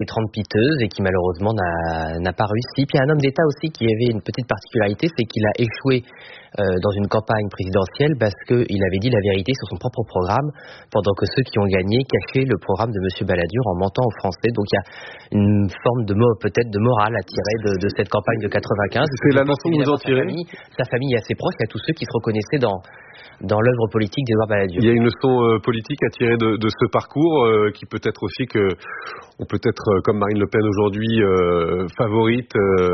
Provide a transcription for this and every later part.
trempe piteuse et qui malheureusement n'a pas réussi. Puis il y a un homme d'État aussi qui avait une petite particularité, c'est qu'il a échoué dans une campagne présidentielle parce qu'il avait dit la vérité sur son propre programme, pendant que ceux qui ont gagné cachaient le programme de M. Balladur en mentant aux Français. Donc il y a une forme peut-être de morale à tirer de cette campagne de 95. C'est la leçon que vous en tirez. Sa famille est assez proche, il y a tous ceux qui se reconnaissaient dans l'œuvre politique d'Édouard Balladur. Il y a une leçon politique à tirer de ce parcours qui peut être aussi on peut être comme Marine Le Pen aujourd'hui favorite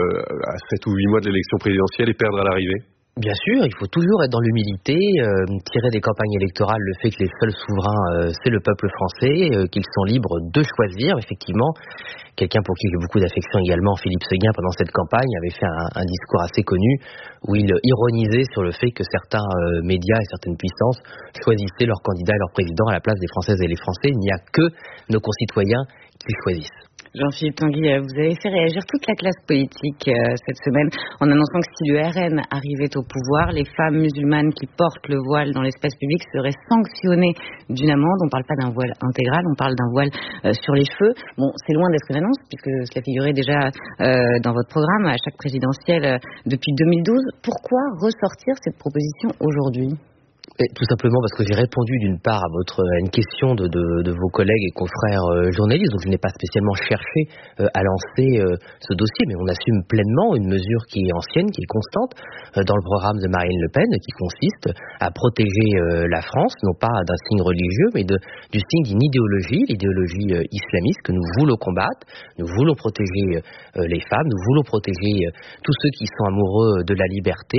à 7 ou 8 mois de l'élection présidentielle et perdre à l'arrivée. Bien sûr, il faut toujours être dans l'humilité, tirer des campagnes électorales le fait que les seuls souverains, c'est le peuple français, qu'ils sont libres de choisir, effectivement. Quelqu'un pour qui j'ai beaucoup d'affection également, Philippe Séguin, pendant cette campagne, avait fait un discours assez connu où il ironisait sur le fait que certains médias et certaines puissances choisissaient leurs candidats et leurs présidents à la place des Françaises et les Français. Il n'y a que nos concitoyens qui choisissent. Jean-Philippe Tanguy, vous avez fait réagir toute la classe politique cette semaine en annonçant que si le RN arrivait au pouvoir, les femmes musulmanes qui portent le voile dans l'espace public seraient sanctionnées d'une amende. On ne parle pas d'un voile intégral, on parle d'un voile sur les cheveux. Bon, c'est loin d'être une annonce puisque cela figurait déjà dans votre programme à chaque présidentielle depuis 2012. Pourquoi ressortir cette proposition aujourd'hui ? Et tout simplement parce que j'ai répondu d'une part à une question de vos collègues et confrères journalistes, donc je n'ai pas spécialement cherché à lancer ce dossier, mais on assume pleinement une mesure qui est ancienne, qui est constante dans le programme de Marine Le Pen, qui consiste à protéger la France, non pas d'un signe religieux, mais du signe d'une idéologie, l'idéologie islamiste que nous voulons combattre. Nous voulons protéger les femmes, nous voulons protéger tous ceux qui sont amoureux de la liberté,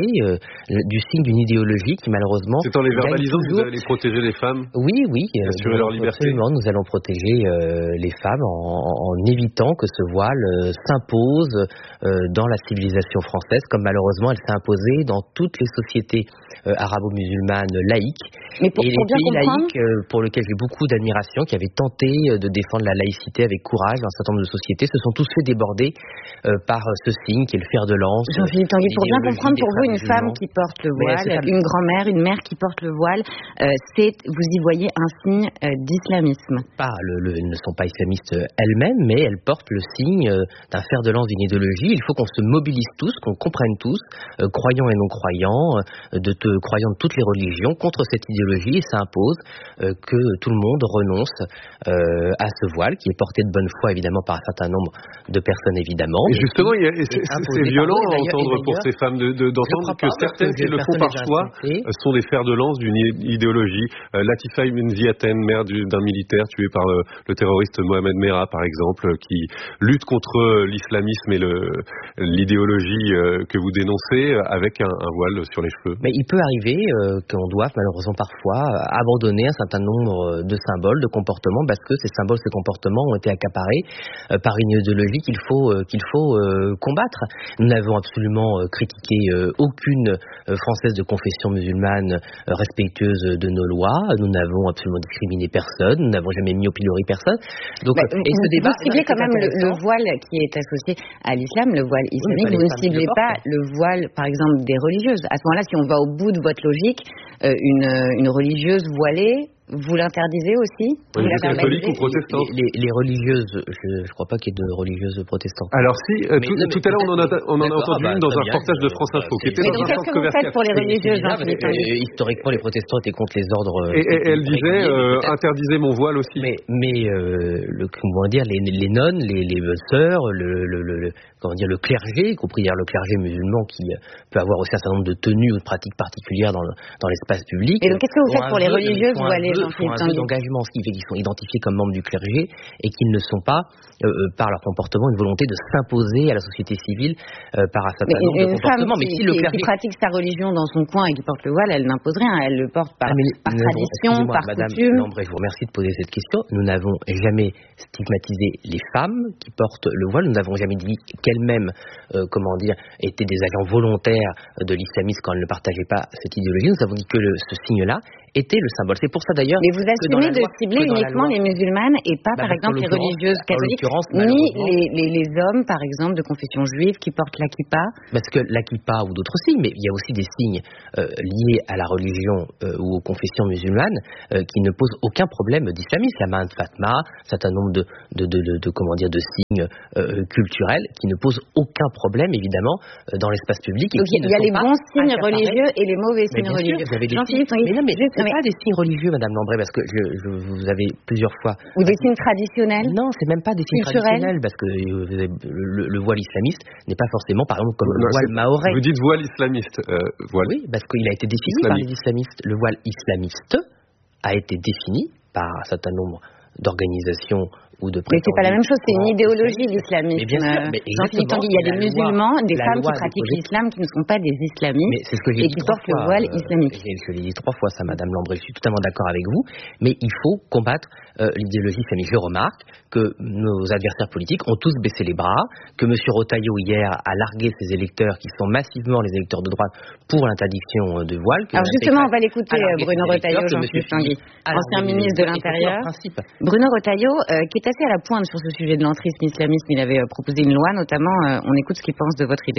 du signe d'une idéologie qui malheureusement... En les verbalisant, vous allez protéger les femmes. Oui. Assurer leur liberté. Absolument, nous allons protéger les femmes en évitant que ce voile s'impose dans la civilisation française, comme malheureusement elle s'est imposée dans toutes les sociétés arabo-musulmanes laïques. Mais et les pays laïques pour lesquels j'ai beaucoup d'admiration, qui avaient tenté de défendre la laïcité avec courage dans un certain nombre de sociétés, se sont tous fait déborder par ce signe qui est le fer de lance. Jean-Philippe Tanguy, pour bien comprendre, pour vous, une femme qui porte le voile, une grand-mère, une mère qui porte le voile, vous y voyez un signe d'islamisme. Elles ne sont pas islamistes elles-mêmes, mais elles portent le signe d'un fer de lance d'une idéologie. Il faut qu'on se mobilise tous, qu'on comprenne tous, croyants et non-croyants, croyants de toutes les religions, contre cette idéologie, et ça impose que tout le monde renonce à ce voile, qui est porté de bonne foi, évidemment, par un certain nombre de personnes, évidemment. Et justement, c'est violent à entendre pour ces femmes d'entendre que certaines qui le font par choix sont des fers de lance d'une idéologie. Latifa Ibn Ziaten, mère d'un militaire tué par le terroriste Mohamed Merah, par exemple, qui lutte contre l'islamisme et l'idéologie que vous dénoncez avec un voile sur les cheveux. Mais il peut arriver qu'on doive malheureusement parfois abandonner un certain nombre de symboles, de comportements, parce que ces symboles, ces comportements ont été accaparés par une idéologie qu'il faut combattre. Nous n'avons absolument critiqué aucune Française de confession musulmane respectueuse de nos lois. Nous n'avons absolument discriminé personne. Nous n'avons jamais mis au pilori personne. Donc, et ce débat, vous ciblez quand même le voile qui est associé à l'islam, le voile islamique. Vous ne ciblez pas le voile, par exemple, des religieuses. À ce moment-là, si on va au bout de votre logique, une religieuse voilée, vous l'interdisez aussi? Catholique ou protestante? Les religieuses, je ne crois pas qu'il y ait de religieuses protestantes. Alors si, tout à l'heure on en a entendu une dans un reportage de France Info qui était dans un centre commercial. Qu'est-ce que vous faites pour les religieuses? Historiquement, les protestants étaient contre les ordres. Et elle disait, interdisez mon voile aussi. Mais comment dire, les nonnes, les sœurs, le clergé, y compris le clergé musulman qui peut avoir aussi un certain nombre de tenues ou de pratiques particulières dans l'espace public. Et donc qu'est-ce que vous faites pour les religieuses voilées? Font un jeu d'engagement, ce qui fait qu'ils sont identifiés comme membres du clergé et qu'ils ne sont pas, par leur comportement, une volonté de s'imposer à la société civile par un certain nombre de comportements. Mais qui pratique sa religion dans son coin et qui porte le voile, elle n'impose rien, elle le porte par tradition, par coutume. Madame, je vous remercie de poser cette question. Nous n'avons jamais stigmatisé les femmes qui portent le voile. Nous n'avons jamais dit qu'elles-mêmes, étaient des agents volontaires de l'islamisme quand elles ne partageaient pas cette idéologie. Nous avons dit que ce signe-là était le symbole. C'est pour ça d'ailleurs. Mais vous assumez de cibler uniquement les musulmanes et pas, par exemple, les religieuses catholiques, ni les hommes, par exemple, de confession juive qui portent la kippa. Parce que la kippa ou d'autres signes, mais il y a aussi des signes liés à la religion ou aux confessions musulmanes qui ne posent aucun problème d'islamisme. La main de Fatma, un certain nombre de signes culturels qui ne posent aucun problème, évidemment, dans l'espace public. Donc il y a les bons signes religieux et les mauvais signes religieux. Vous avez des signes, pas des signes religieux, Madame Lambray, parce que vous avez plusieurs fois. Ou des signes traditionnels. Non, c'est même pas des signes traditionnels, parce que le voile islamiste n'est pas forcément, par exemple, comme le voile mahorais. Vous dites voile islamiste. Voile. Oui, parce qu'il a été défini par les islamistes. Le voile islamiste a été défini par un certain nombre d'organisations ou de mais c'est pas la même chose, c'est une idéologie l'islamisme. Jean-Philippe Tanguy, il y a des musulmans, des femmes qui pratiquent l'islam qui ne sont pas des islamistes et qui portent le voile islamique. Je l'ai dit 3 fois ça, Madame Lambray, je suis totalement d'accord avec vous, mais il faut combattre l'idéologie islamique. Je remarque que nos adversaires politiques ont tous baissé les bras, que M. Retailleau hier a largué ses électeurs qui sont massivement les électeurs de droite pour l'interdiction du voile. Alors justement, on va l'écouter Bruno Retailleau, Jean-Philippe Tanguy, ancien ministre de l'Intérieur. Bruno Retailleau, qui est assez à la pointe sur ce sujet de l'entrisme islamiste, il avait proposé une loi, notamment, on écoute ce qu'il pense de votre idée.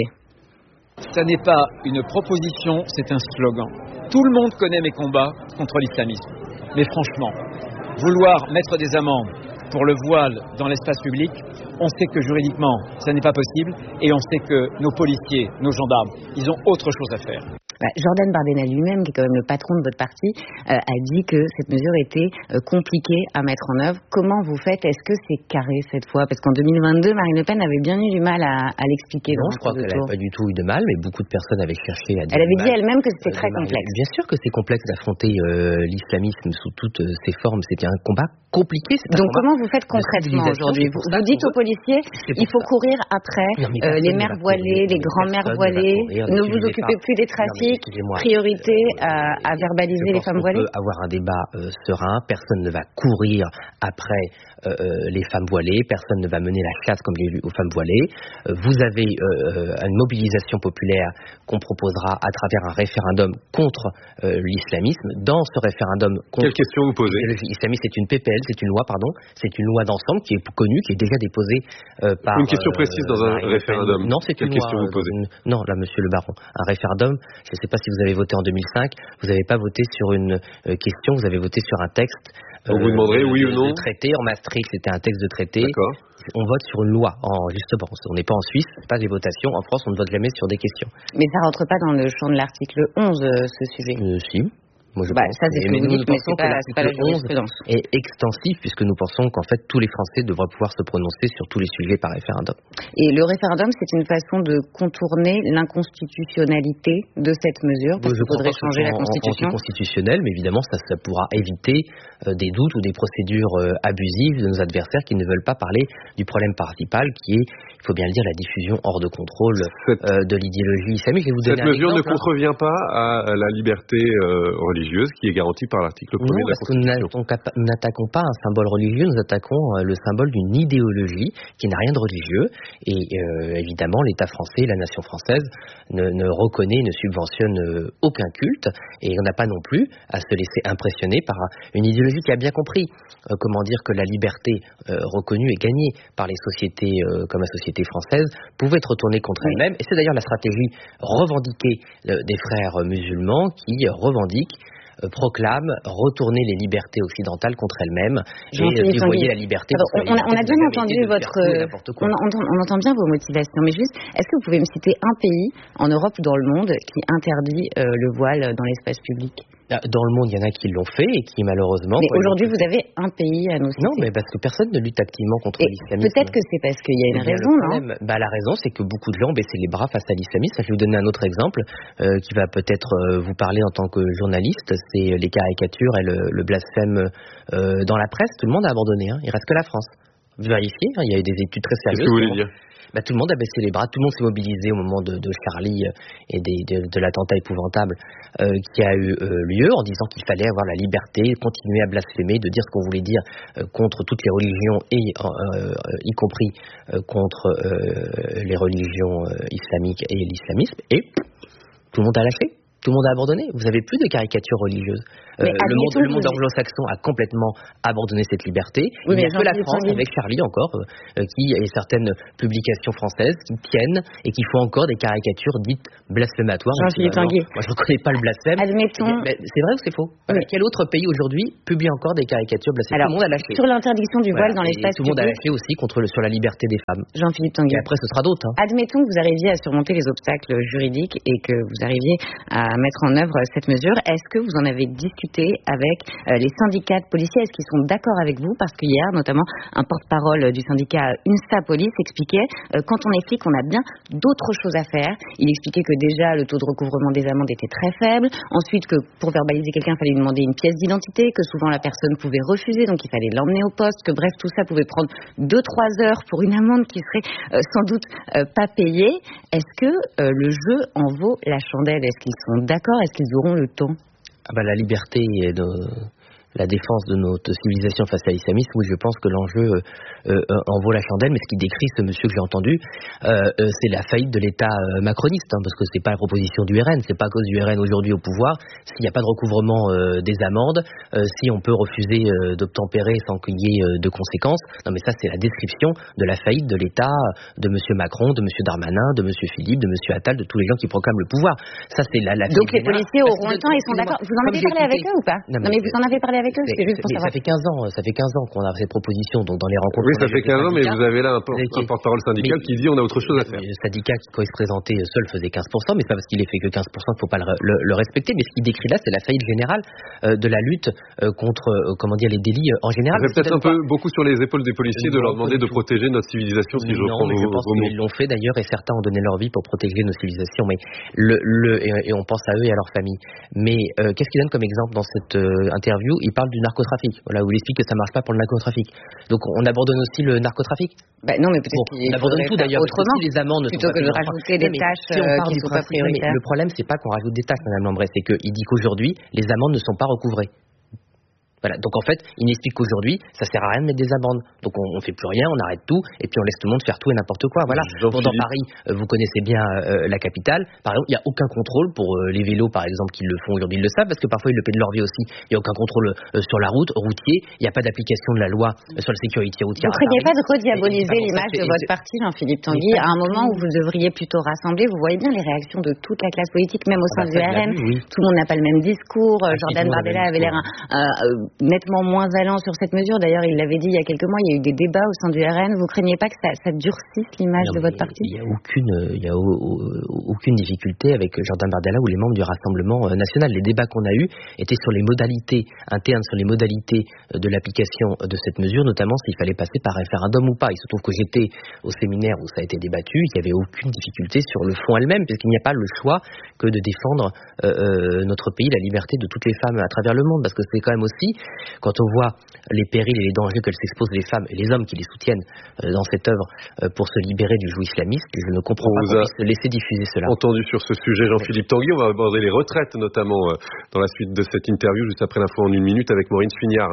Ça n'est pas une proposition, c'est un slogan. Tout le monde connaît mes combats contre l'islamisme. Mais franchement, vouloir mettre des amendes pour le voile dans l'espace public, on sait que juridiquement, ça n'est pas possible, et on sait que nos policiers, nos gendarmes, ils ont autre chose à faire. Jordan Bardella lui-même, qui est quand même le patron de votre parti, a dit que cette mesure était compliquée à mettre en œuvre. Comment vous faites? Est-ce que c'est carré cette fois? Parce qu'en 2022, Marine Le Pen avait bien eu du mal à l'expliquer. Non, je crois qu'elle n'avait pas du tout eu de mal, mais beaucoup de personnes avaient cherché à dire. Elle avait dit elle-même que c'était très complexe. Bien sûr que c'est complexe d'affronter l'islamisme sous toutes ses formes. C'était un combat compliqué. Donc comment vous faites concrètement aujourd'hui? Vous dites aux policiers, il faut courir après les mères voilées, les grands-mères voilées, ne vous occupez plus des trafics. Priorité à verbaliser les femmes voilées. On peut avoir un débat serein, personne ne va courir après les femmes voilées, personne ne va mener la chasse comme aux femmes voilées. Vous avez une mobilisation populaire qu'on proposera à travers un référendum contre l'islamisme. Dans ce référendum contre quelle question vous posez? L'islamisme, c'est une PPL, c'est une loi d'ensemble qui est connue, qui est déjà déposée par... Une question précise dans un référendum. Non, c'est quelle question vous posez? Non, là, Monsieur le Baron, un référendum. Je ne sais pas si vous avez voté en 2005, vous n'avez pas voté sur une question, vous avez voté sur un texte. Donc vous demanderez oui ou non? De traité, en Maastricht, c'était un texte de traité. D'accord. On vote sur une loi, justement. On n'est pas en Suisse, c'est pas des votations. En France, on ne vote jamais sur des questions. Mais ça rentre pas dans le champ de l'article 11, ce sujet. Si. Moi, ça c'est ce que vous dites, mais c'est pas la jurisprudence. Est extensif puisque nous pensons qu'en fait tous les Français devraient pouvoir se prononcer sur tous les sujets par référendum. Et le référendum, c'est une façon de contourner l'inconstitutionnalité de cette mesure, parce qu'il faudrait changer la Constitution. Constitutionnel, mais évidemment ça pourra éviter des doutes ou des procédures abusives de nos adversaires qui ne veulent pas parler du problème principal qui est, il faut bien le dire, la diffusion hors de contrôle de l'idéologie islamique. Cette mesure ne contrevient pas à la liberté religieuse qui est garantie par l'article 1er de la Constitution. Nous n'attaquons pas un symbole religieux, nous attaquons le symbole d'une idéologie qui n'a rien de religieux. Et évidemment, l'État français, la nation française ne reconnaît, ne subventionne aucun culte. Et on n'a pas non plus à se laisser impressionner par une idéologie qui a bien compris comment dire que la liberté reconnue et gagnée par les sociétés comme la société française pouvait être retournée contre elle-même. Et c'est d'ailleurs la stratégie revendiquée des frères musulmans qui revendiquent proclame retourner les libertés occidentales contre elles-mêmes et dévoyer la liberté. On a bien entendu on entend bien vos motivations, mais juste, est-ce que vous pouvez me citer un pays en Europe ou dans le monde qui interdit le voile dans l'espace public? Dans le monde, il y en a qui l'ont fait et qui malheureusement... Mais aujourd'hui, vous avez un pays à nous citer. Non, mais parce que personne ne lutte activement contre l'islamisme. Peut-être que c'est parce qu'il y a une raison, non? La raison, c'est que beaucoup de gens ont baissé les bras face à l'islamisme. Je vais vous donner un autre exemple qui va peut-être vous parler en tant que journaliste. C'est les caricatures et le blasphème dans la presse. Tout le monde a abandonné. Il reste que la France. Vérifiez, il y a eu des études très sérieuses. Qu'est-ce que vous voulez dire? Tout le monde a baissé les bras, tout le monde s'est mobilisé au moment de Charlie et de l'attentat épouvantable qui a eu lieu en disant qu'il fallait avoir la liberté, continuer à blasphémer, de dire ce qu'on voulait dire contre toutes les religions et y compris contre les religions islamiques et l'islamisme. Et tout le monde a lâché. tout le monde a abandonné. Vous n'avez plus de caricatures religieuses. Le monde anglo-saxon a complètement abandonné cette liberté. Il n'y a que la France, avec Charlie encore, qui et certaines publications françaises qui tiennent et qui font encore des caricatures dites blasphématoires. Jean-Philippe Tanguy. Moi, je ne reconnais pas le blasphème. Admettons. C'est vrai ou c'est faux? Quel autre pays aujourd'hui publie encore des caricatures blasphématoires? Tout le monde a lâché. Sur l'interdiction du voile dans l'espace public. Tout le monde a lâché aussi sur la liberté des femmes. Jean-Philippe Tanguy. Et après, ce sera d'autres. Admettons que vous arriviez à surmonter les obstacles juridiques et que vous arriviez à mettre en œuvre cette mesure. Est-ce que vous en avez discuté avec les syndicats de policiers? Est-ce qu'ils sont d'accord avec vous? Parce qu'hier, notamment, un porte-parole du syndicat UNSA Police expliquait quand on est flic, on a bien d'autres choses à faire. Il expliquait que déjà, le taux de recouvrement des amendes était très faible. Ensuite, que pour verbaliser quelqu'un, il fallait lui demander une pièce d'identité, que souvent la personne pouvait refuser, donc il fallait l'emmener au poste, que bref, tout ça pouvait prendre 2-3 heures pour une amende qui serait sans doute pas payée. Est-ce que le jeu en vaut la chandelle? Est-ce qu'ils sont d'accord? Est-ce qu'ils auront le temps? La liberté et la défense de notre civilisation face à l'islamisme, oui, je pense que l'enjeu en vaut la chandelle, mais ce qui décrit ce monsieur que j'ai entendu, c'est la faillite de l'État macroniste, parce que c'est pas la proposition du RN, c'est pas à cause du RN aujourd'hui au pouvoir, s'il n'y a pas de recouvrement des amendes, si on peut refuser d'obtempérer sans qu'il y ait de conséquences. Non, mais ça, c'est la description de la faillite de l'État de monsieur Macron, de monsieur Darmanin, de monsieur Philippe, de monsieur Attal, de tous les gens qui proclament le pouvoir. Ça, c'est la donc les policiers auront le temps, ils sont d'accord. Vous en avez parlé avec eux ou pas? Non, mais vous en avez parlé avec eux, c'est juste pour savoir. Ça fait 15 ans qu'on a ces propositions, donc dans les rencontres. Oui, ça fait 15 ans, mais vous avez là un porte-parole syndical qui dit on a autre chose à faire. Le syndicat qui, quand il se présentait seul, faisait 15%, mais c'est pas parce qu'il est fait que 15% qu'il ne faut pas le respecter. Mais ce qu'il décrit là, c'est la faillite générale de la lutte contre, les délits en général. C'est peut-être un peu beaucoup sur les épaules des policiers de leur demander de protéger notre civilisation, si je reprends vos mots. Je pense qu'ils l'ont fait d'ailleurs, et certains ont donné leur vie pour protéger nos civilisations. Mais et on pense à eux et à leur famille. Mais qu'est-ce qu'il donne comme exemple dans cette interview? Il parle du narcotrafic. Voilà, où il explique que ça marche pas pour le narcotrafic. Donc on abandonne aussi le narcotrafic. Non, mais peut-être on abandonne tout d'ailleurs. Autrement, si les amendes plutôt que de rajouter des tâches qui ne sont pas prioritaires. Le problème, c'est pas qu'on rajoute des tâches, Madame Lambret, c'est qu'il dit qu'aujourd'hui, les amendes ne sont pas recouvrées. Voilà, donc en fait, il explique qu'aujourd'hui, ça sert à rien de mettre des amendes. Donc on fait plus rien, on arrête tout, et puis on laisse tout le monde faire tout et n'importe quoi. Voilà. Dans Paris, vous connaissez bien la capitale. Par exemple, il n'y a aucun contrôle pour les vélos, par exemple, qui le font aujourd'hui, ils le savent, parce que parfois ils le paient de leur vie aussi. Il n'y a aucun contrôle sur la route, routier. Il n'y a pas d'application de la loi sur la sécurité routière. Vous ne craignez pas de rediaboliser l'image de votre parti, Jean-Philippe Tanguy, à un moment où vous devriez plutôt rassembler. Vous voyez bien les réactions de toute la classe politique, même au sein du RN. Tout le monde n'a pas le même discours. Jordan Bardella avait l'air nettement moins allant sur cette mesure. D'ailleurs, il l'avait dit il y a quelques mois, il y a eu des débats au sein du RN. Vous craignez pas que ça durcisse l'image de votre parti? Il n'y a aucune difficulté avec Jordan Bardella ou les membres du Rassemblement national. Les débats qu'on a eus étaient sur les modalités internes, sur les modalités de l'application de cette mesure, notamment s'il fallait passer par référendum ou pas. Il se trouve que j'étais au séminaire où ça a été débattu, qu'il n'y avait aucune difficulté sur le fond elle-même, puisqu'il n'y a pas le choix que de défendre notre pays, la liberté de toutes les femmes à travers le monde. Parce que c'est quand même aussi, quand on voit les périls et les dangers qu'elles s'exposent, les femmes et les hommes qui les soutiennent dans cette œuvre pour se libérer du joug islamiste, je ne comprends pas qu'on puisse laisser diffuser cela. Entendu sur ce sujet, Jean-Philippe Tanguy. On va aborder les retraites, notamment dans la suite de cette interview, juste après l'info en 1 minute avec Maureen Suignard.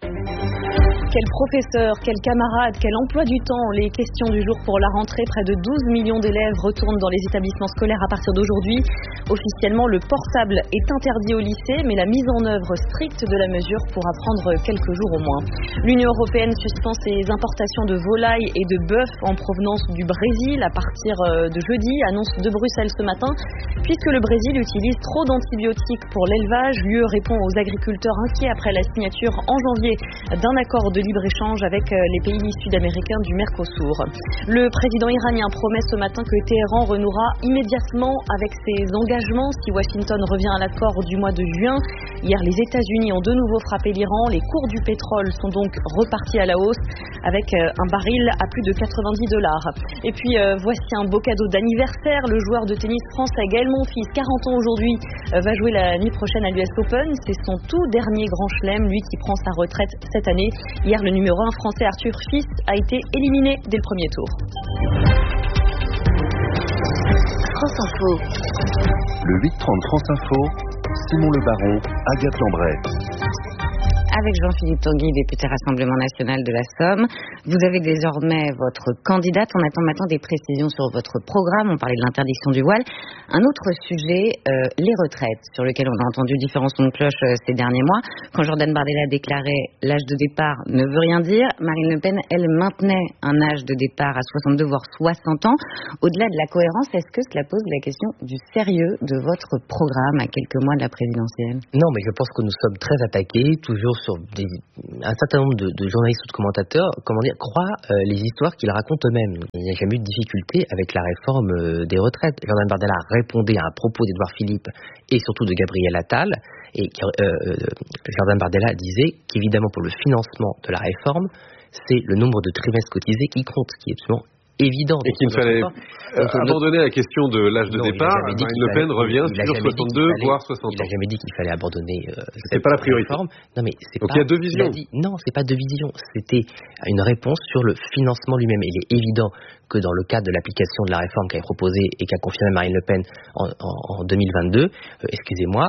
Quel professeur, quel camarade, quel emploi du temps? Les questions du jour pour la rentrée. Près de 12 millions d'élèves retournent dans les établissements scolaires à partir d'aujourd'hui. Officiellement, le portable est interdit au lycée, mais la mise en œuvre stricte de la mesure pourra prendre quelques jours au moins. L'Union européenne suspend ses importations de volailles et de bœuf en provenance du Brésil à partir de jeudi, annonce de Bruxelles ce matin. Puisque le Brésil utilise trop d'antibiotiques pour l'élevage, l'UE répond aux agriculteurs inquiets après la signature en janvier d'un accord de libre-échange avec les pays sud-américains du Mercosur. Le président iranien promet ce matin que Téhéran renouera immédiatement avec ses engagements si Washington revient à l'accord du mois de juin. Hier, les États-Unis ont de nouveau frappé l'Iran. Les cours du pétrole sont donc repartis à la hausse avec un baril à plus de $90. Et puis, voici un beau cadeau d'anniversaire. Le joueur de tennis français Gaël Monfils, 40 ans aujourd'hui, va jouer la nuit prochaine à l'US Open. C'est son tout dernier grand chelem, lui qui prend sa retraite cette année. Hier, le numéro 1 français Arthur Fils a été éliminé dès le premier tour. France Info. Le 8h30 France Info, Simon Le Baron, Agathe Lambret. avec Jean-Philippe Tanguy, député Rassemblement National de la Somme. Vous avez désormais votre candidate. On attend maintenant des précisions sur votre programme. On parlait de l'interdiction du voile. Un autre sujet, les retraites, sur lequel on a entendu différents sons de cloche ces derniers mois. Quand Jordan Bardella déclarait l'âge de départ ne veut rien dire, Marine Le Pen, elle, maintenait un âge de départ à 62 voire 60 ans. Au-delà de la cohérence, est-ce que cela pose la question du sérieux de votre programme à quelques mois de la présidentielle? Non, mais je pense que nous sommes très attaqués, toujours sur un certain nombre de journalistes ou de commentateurs, croient les histoires qu'ils racontent eux-mêmes. Il n'y a jamais eu de difficulté avec la réforme des retraites. Jordan Bardella répondait à un propos d'Édouard Philippe et surtout de Gabriel Attal, et Jordan Bardella disait qu'évidemment pour le financement de la réforme, c'est le nombre de trimestres cotisés qui compte, qui est absolument évident. Et qu'il fallait abandonner la question de l'âge de départ. Marine Le Pen revient sur 62 voire 60 ans. Il n'a jamais dit qu'il fallait abandonner c'est pas la priorité. Réforme. Non, mais c'est donc pas, il y a deux visions. Non, c'est pas deux visions. C'était une réponse sur le financement lui-même. Il est évident que dans le cadre de l'application de la réforme qu'a proposée et qu'a confirmée Marine Le Pen en 2022, excusez-moi,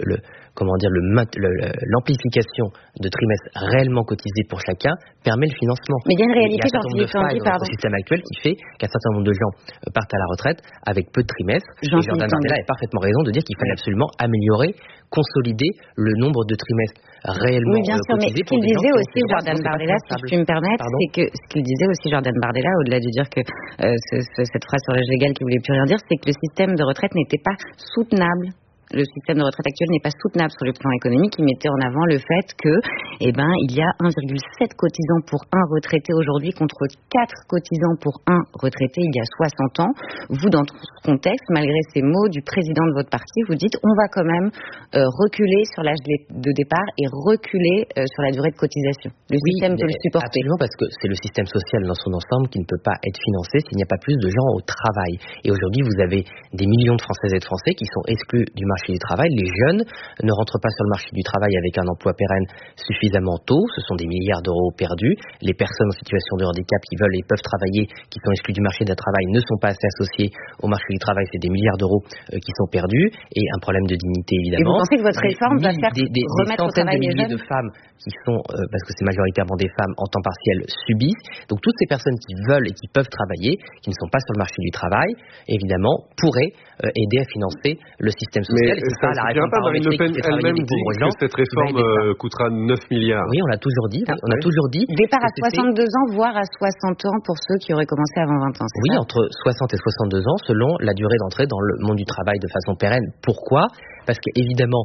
l'amplification de trimestres réellement cotisés pour chacun permet le financement. Mais il y a une réalité dans le système actuel qui fait qu'un certain nombre de gens partent à la retraite avec peu de trimestres. Et Jordan Bardella a parfaitement raison de dire qu'il fallait absolument améliorer, consolider le nombre de trimestres réellement oui, bien sûr, mais ce qu'il disait aussi Jordan Bardella, si je puis me permettre, c'est que ce qu'il disait aussi Jordan Bardella, au-delà de dire que cette phrase sur l'âge légal qui voulait plus rien dire, c'est que le système de retraite n'était pas soutenable. Le système de retraite actuel n'est pas soutenable sur le plan économique. Il mettait en avant le fait que, il y a 1,7 cotisants pour un retraité aujourd'hui contre 4 cotisants pour un retraité il y a 60 ans. Vous, dans ce contexte, malgré ces mots du président de votre parti, vous dites on va quand même reculer sur l'âge de départ et reculer sur la durée de cotisation. Le système peut le supporter. Absolument, parce que c'est le système social dans son ensemble qui ne peut pas être financé s'il n'y a pas plus de gens au travail. Et aujourd'hui, vous avez des millions de Françaises et de Français qui sont exclus du marché du travail. Les jeunes ne rentrent pas sur le marché du travail avec un emploi pérenne suffisamment tôt. Ce sont des milliards d'euros perdus. Les personnes en situation de handicap qui veulent et peuvent travailler, qui sont exclues du marché du travail, ne sont pas assez associées au marché du travail. C'est des milliards d'euros qui sont perdus et un problème de dignité évidemment. Et vous pensez que votre réforme va faire remettre au travail les jeunes? De femmes qui sont, parce que c'est majoritairement des femmes en temps partiel, subissent. Donc toutes ces personnes qui veulent et qui peuvent travailler, qui ne sont pas sur le marché du travail, évidemment, pourraient aider à financer le système social. Mais ça ne suffira pas. Marine Le Pen elle-même dit que cette réforme coûtera 9 milliards. Oui, on l'a toujours dit. On a toujours dit. Départ à 62 ans, voire à 60 ans pour ceux qui auraient commencé avant 20 ans. Oui, entre 60 et 62 ans, selon la durée d'entrée dans le monde du travail de façon pérenne. Pourquoi ? Parce qu'évidemment,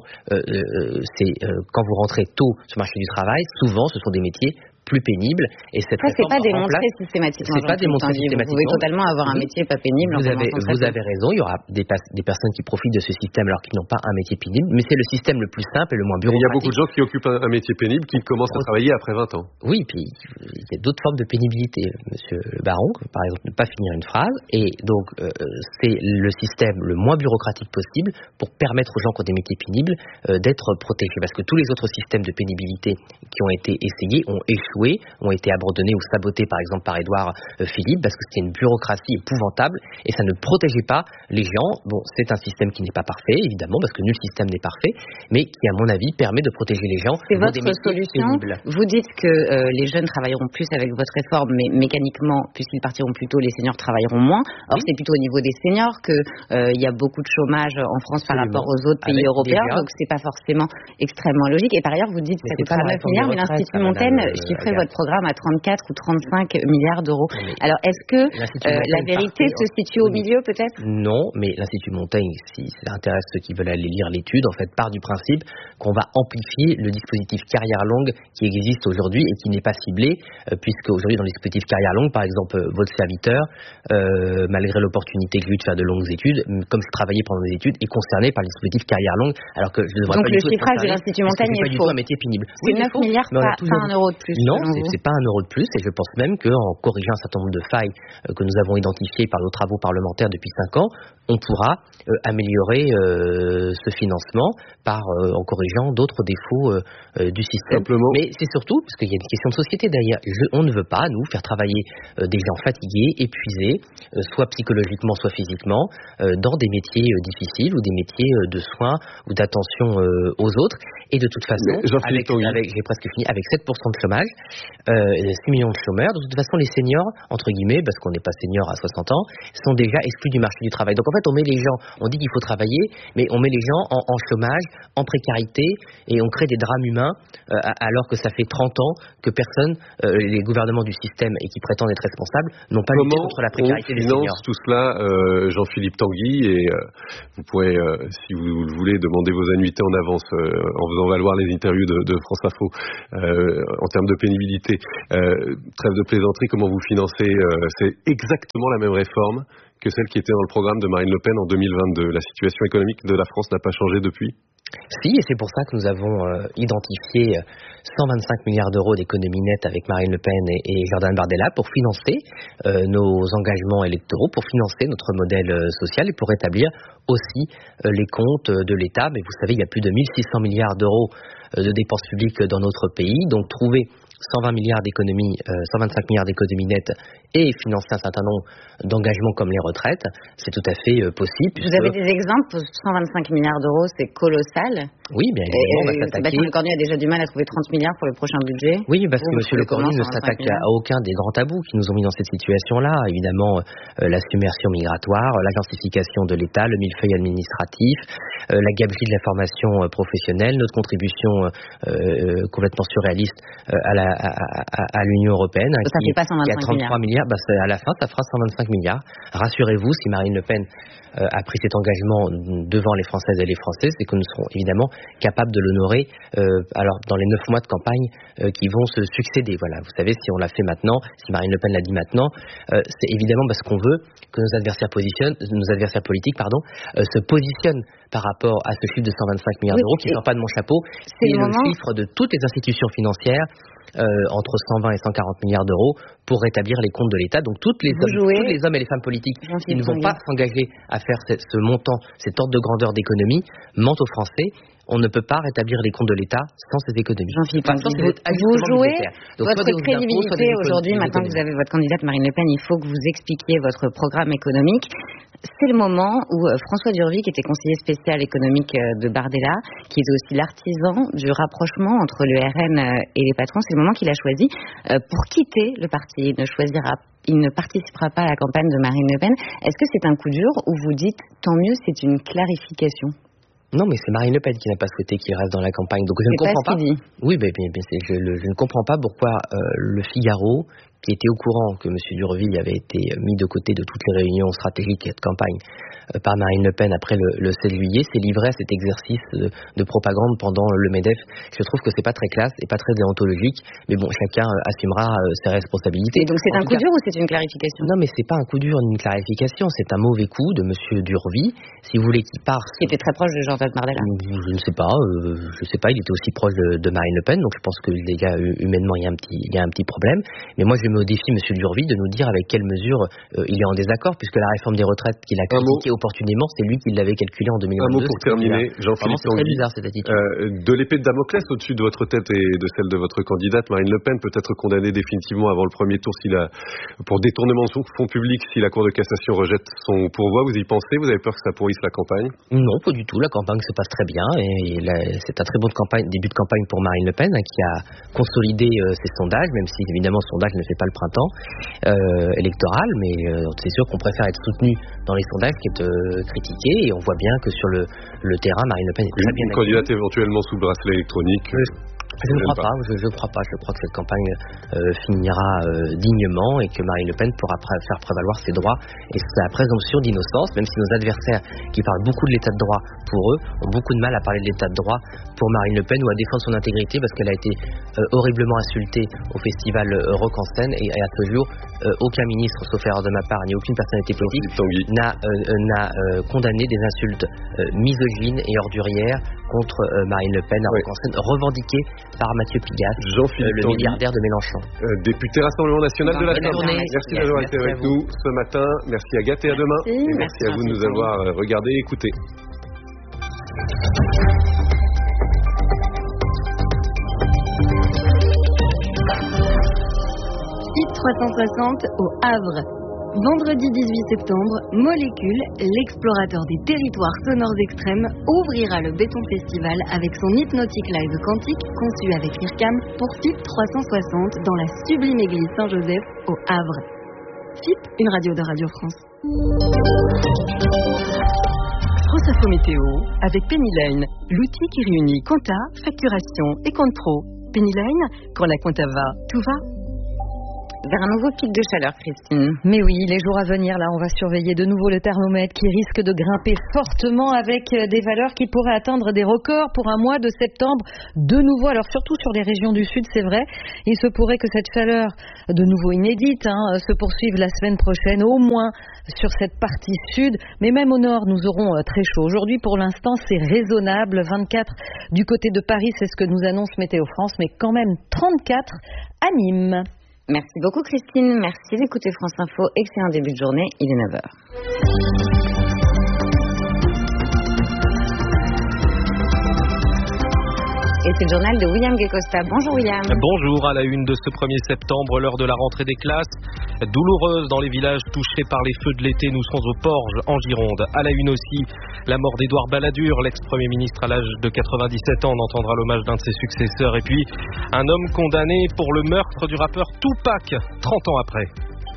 quand vous rentrez tôt sur le marché du travail, souvent, ce sont des métiers plus pénible. Et cette ça, c'est pas démontré systématiquement. C'est pas démontré systématiquement. Vous pouvez totalement avoir un métier pas pénible. Vous avez raison. Il y aura des personnes qui profitent de ce système alors qu'ils n'ont pas un métier pénible. Mais c'est le système le plus simple et le moins bureaucratique. Il y a beaucoup de gens qui occupent un métier pénible qui commencent à travailler après 20 ans. Oui, puis il y a d'autres formes de pénibilité. Monsieur le Baron, par exemple, ne pas finir une phrase. Et donc, c'est le système le moins bureaucratique possible pour permettre aux gens qui ont des métiers pénibles d'être protégés. Parce que tous les autres systèmes de pénibilité qui ont été essayés ont échoué, ont été abandonnés ou sabotés, par exemple, par Édouard Philippe, parce que c'était une bureaucratie épouvantable et ça ne protégeait pas les gens. Bon, c'est un système qui n'est pas parfait, évidemment, parce que nul système n'est parfait, mais qui, à mon avis, permet de protéger les gens. C'est votre solution. Pénibles. Vous dites que les jeunes travailleront plus avec votre réforme, mais mécaniquement, puisqu'ils partiront plus tôt, les seniors travailleront moins. Or, c'est plutôt au niveau des seniors qu'il y a beaucoup de chômage en France par rapport aux autres pays européens, donc c'est pas forcément extrêmement logique. Et par ailleurs, vous dites que ça coûtera 9 milliards, mais l'Institut Montaigne chiffrait votre programme à 34 ou 35 milliards d'euros. Alors, est-ce que la vérité se situe au milieu, peut-être ? Non, mais l'Institut Montaigne, si ça intéresse ceux qui veulent aller lire l'étude, en fait, part du principe qu'on va amplifier le dispositif carrière longue qui existe aujourd'hui et qui n'est pas ciblé, puisque aujourd'hui, dans le dispositif carrière longue, par exemple, votre serviteur, malgré l'opportunité que j'ai eu de faire de longues études, comme je travaillais pendant mes études, est concerné par le dispositif carrière longue, alors que je ne devrais donc pas le chiffrage de l'Institut Montaigne est faux. Un métier pénible. C'est 9 milliards, pas 1 euro de plus. Non, c'est pas 1 euro de plus, et je pense même qu'en corrigeant un certain nombre de failles que nous avons identifiées par nos travaux parlementaires depuis 5 ans, on pourra améliorer ce financement en corrigeant d'autres défauts du système. Simplement. Mais c'est surtout, parce qu'il y a une question de société derrière, on ne veut pas, nous, faire travailler des gens fatigués, épuisés, soit psychologiquement, soit physiquement, dans des métiers difficiles ou des métiers de soins ou d'attention aux autres. Et de toute façon, j'ai presque fini, avec 7% de chômage, 6 millions de chômeurs, de toute façon, les seniors, entre guillemets, parce qu'on n'est pas seniors à 60 ans, sont déjà exclus du marché du travail. Donc en fait, on met les gens, on dit qu'il faut travailler, mais on met les gens en chômage, en précarité, et on crée des drames humains, alors que ça fait 30 ans que personne, les gouvernements du système et qui prétendent être responsables, n'ont pas lutté contre la précarité des seniors. Comment on finance tout cela, Jean-Philippe Tanguy, et vous pourrez, si vous le voulez, demander vos annuités en avance en faisant valoir les interviews de France Info en termes de pénibilité. Trêve de plaisanterie, comment vous financez c'est exactement la même réforme que celle qui était dans le programme de Marine Le Pen en 2022. La situation économique de la France n'a pas changé depuis ? Si, et c'est pour ça que nous avons identifié 125 milliards d'euros d'économies nettes avec Marine Le Pen et Jordan Bardella pour financer nos engagements électoraux, pour financer notre modèle social et pour rétablir aussi les comptes de l'État. Mais vous savez, il y a plus de 1600 milliards d'euros de dépenses publiques dans notre pays, donc trouver 125 milliards d'économies nettes et financer un certain nombre d'engagements comme les retraites, c'est tout à fait possible. Vous avez des exemples? 125 milliards d'euros, c'est colossal. Oui, bien évidemment, on va s'attaquer. Sébastien Lecornu a déjà du mal à trouver 30 milliards pour le prochain budget. Oui, parce que M. Lecornu ne s'attaque à aucun des grands tabous qui nous ont mis dans cette situation-là. Évidemment, la submersion migratoire, l'agenциfication de l'État, le millefeuille administratif, la gabegie de la formation professionnelle, notre contribution complètement surréaliste à l'Union européenne. Ça fait pas 125 milliards. À la fin, ça fera 125 milliards. Rassurez-vous, si Marine Le Pen a pris cet engagement devant les Françaises et les Français, c'est que nous serons évidemment capables de l'honorer alors dans les 9 mois de campagne qui vont se succéder. Voilà, vous savez, si on l'a fait maintenant, si Marine Le Pen l'a dit maintenant, c'est évidemment parce qu'on veut que nos adversaires politiques se positionnent par rapport à ce chiffre de 125 milliards d'euros qui ne sort pas de mon chapeau, c'est le chiffre de toutes les institutions financières entre 120 et 140 milliards d'euros pour rétablir les comptes de l'État. Donc tous les hommes et les femmes politiques qui ne vont pas s'engager à faire ce montant, cet ordre de grandeur d'économie, mentent aux Français. On ne peut pas rétablir les comptes de l'État sans ces économies. Vous jouez votre crédibilité aujourd'hui, maintenant que vous avez votre candidate Marine Le Pen, il faut que vous expliquiez votre programme économique. C'est le moment où François Durvy, qui était conseiller spécial économique de Bardella, qui est aussi l'artisan du rapprochement entre le RN et les patrons, c'est le moment qu'il a choisi pour quitter le parti. Il ne participera pas à la campagne de Marine Le Pen. Est-ce que c'est un coup dur ou vous dites tant mieux, c'est une clarification? Non, mais c'est Marine Le Pen qui n'a pas souhaité qu'il reste dans la campagne. Donc je ne comprends pas. Oui, je ne comprends pas pourquoi le Figaro, qui était au courant que M. Durvy avait été mis de côté de toutes les réunions stratégiques de campagne par Marine Le Pen après le 7 juillet, s'est livré à cet exercice de propagande pendant le MEDEF. Je trouve que c'est pas très classe et pas très déontologique, mais bon, chacun assumera ses responsabilités. Et donc c'est un coup dur ou c'est une clarification? Non, mais c'est pas un coup dur ni une clarification, c'est un mauvais coup de M. Durvy. Si vous voulez qu'il parte... Qui était très proche de Jordan Bardella. Je ne sais pas, il était aussi proche de Marine Le Pen, donc je pense que déjà humainement il y a un petit problème. Mais moi je mets au défi M. Durvy de nous dire avec quelle mesure il est en désaccord, puisque la réforme des retraites qu'il a critiquée opportunément, c'est lui qui l'avait calculée en 2022. Un mot pour terminer, Jean-Philippe Tanguy. C'est très bizarre cette attitude. De l'épée de Damoclès au-dessus de votre tête et de celle de votre candidate, Marine Le Pen peut être condamnée définitivement avant le premier tour pour détournement de fonds publics si la Cour de cassation rejette son pourvoi. Vous y pensez? Vous avez peur que ça pourrisse la campagne? Non, pas du tout. La campagne se passe très bien et c'est un très bon début de campagne pour Marine Le Pen qui a consolidé ses sondages, même si évidemment ce sondage ne fait pas le printemps électoral, mais c'est sûr qu'on préfère être soutenu dans les sondages qu'être critiqué, et on voit bien que sur le terrain, Marine Le Pen est très bien. Une candidate éventuellement sous bracelet électronique. Je ne crois pas. Je crois que cette campagne finira dignement et que Marine Le Pen pourra faire prévaloir ses droits et sa présomption d'innocence, même si nos adversaires qui parlent beaucoup de l'état de droit pour eux ont beaucoup de mal à parler de l'état de droit pour Marine Le Pen ou à défendre son intégrité, parce qu'elle a été horriblement insultée au festival Rock en scène, et à ce jour aucun ministre, sauf erreur de ma part, ni aucune personnalité politique n'a condamné des insultes misogynes et ordurières contre Marine Le Pen à Rock en scène, revendiquées par Mathieu Pigasse, Jean-Philippe le milliardaire de Mélenchon. Député Rassemblement National de la Sarthe. Merci d'avoir été avec nous ce matin. Merci Agathe et à demain. Et merci à vous de nous avoir regardés et écoutés. Hit 360 au Havre. Vendredi 18 septembre, Molécule, l'explorateur des territoires sonores extrêmes, ouvrira le Béton Festival avec son Hypnotic Live quantique conçu avec l'IRCAM pour FIP 360 dans la sublime église Saint-Joseph au Havre. FIP, une radio de Radio France. France Info Météo avec Penny Lane, l'outil qui réunit compta, facturation et compte pro. Penny Lane, quand la compta va, tout va. Vers un nouveau pic de chaleur, Christine. Mais oui, les jours à venir, là, on va surveiller de nouveau le thermomètre qui risque de grimper fortement avec des valeurs qui pourraient atteindre des records pour un mois de septembre de nouveau. Alors surtout sur les régions du sud, c'est vrai. Il se pourrait que cette chaleur, de nouveau inédite, se poursuive la semaine prochaine, au moins sur cette partie sud. Mais même au nord, nous aurons très chaud. Aujourd'hui, pour l'instant, c'est raisonnable. 24 du côté de Paris, c'est ce que nous annonce Météo France, mais quand même 34 à Nîmes. Merci beaucoup Christine, merci d'écouter France Info, excellent début de journée, il est 9h. Et c'est le journal de William Guecosta. Bonjour William. Bonjour, à la une de ce 1er septembre, l'heure de la rentrée des classes. Douloureuse dans les villages touchés par les feux de l'été, nous serons aux Porges, en Gironde. À la une aussi, la mort d'Édouard Balladur, l'ex-premier ministre à l'âge de 97 ans. On entendra l'hommage d'un de ses successeurs. Et puis, un homme condamné pour le meurtre du rappeur Tupac, 30 ans après.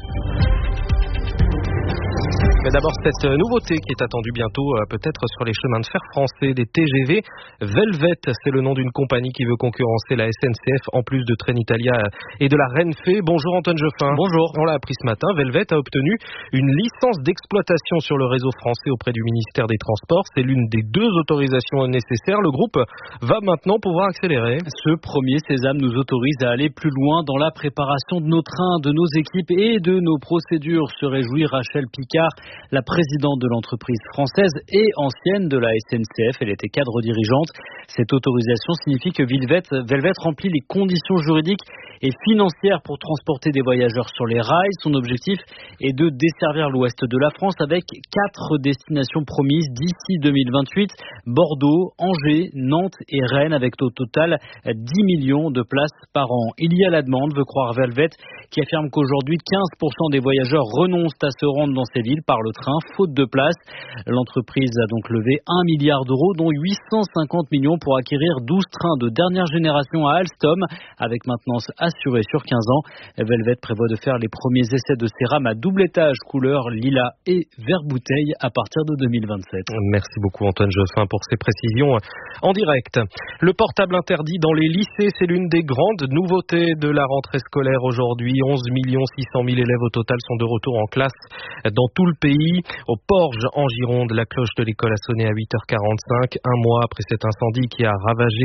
Mais d'abord cette nouveauté qui est attendue bientôt peut-être sur les chemins de fer français, des TGV. Velvet, c'est le nom d'une compagnie qui veut concurrencer la SNCF en plus de Trenitalia et de la Renfe. Bonjour Antoine Geoffin. Bonjour. On l'a appris ce matin, Velvet a obtenu une licence d'exploitation sur le réseau français auprès du ministère des Transports. C'est l'une des 2 autorisations nécessaires. Le groupe va maintenant pouvoir accélérer. Ce premier sésame nous autorise à aller plus loin dans la préparation de nos trains, de nos équipes et de nos procédures, se réjouit Rachel Picard, la présidente de l'entreprise française et ancienne de la SNCF. Elle était cadre dirigeante. Cette autorisation signifie que Velvet remplit les conditions juridiques et financières pour transporter des voyageurs sur les rails. Son objectif est de desservir l'ouest de la France avec 4 destinations promises d'ici 2028. Bordeaux, Angers, Nantes et Rennes avec au total 10 millions de places par an. Il y a la demande, veut croire Velvet, qui affirme qu'aujourd'hui 15% des voyageurs renoncent à se rendre dans ces villes par le train, faute de place. L'entreprise a donc levé 1 milliard d'euros, dont 850 millions pour acquérir 12 trains de dernière génération à Alstom, avec maintenance assurée sur 15 ans. Velvet prévoit de faire les premiers essais de ces rames à double étage, couleur lilas et vert bouteille à partir de 2027. Merci beaucoup Antoine Geoffin pour ces précisions en direct. Le portable interdit dans les lycées, c'est l'une des grandes nouveautés de la rentrée scolaire aujourd'hui. 11 600 000 élèves au total sont de retour en classe dans tout le pays. Aux Porges, en Gironde, la cloche de l'école a sonné à 8h45, un mois après cet incendie qui a ravagé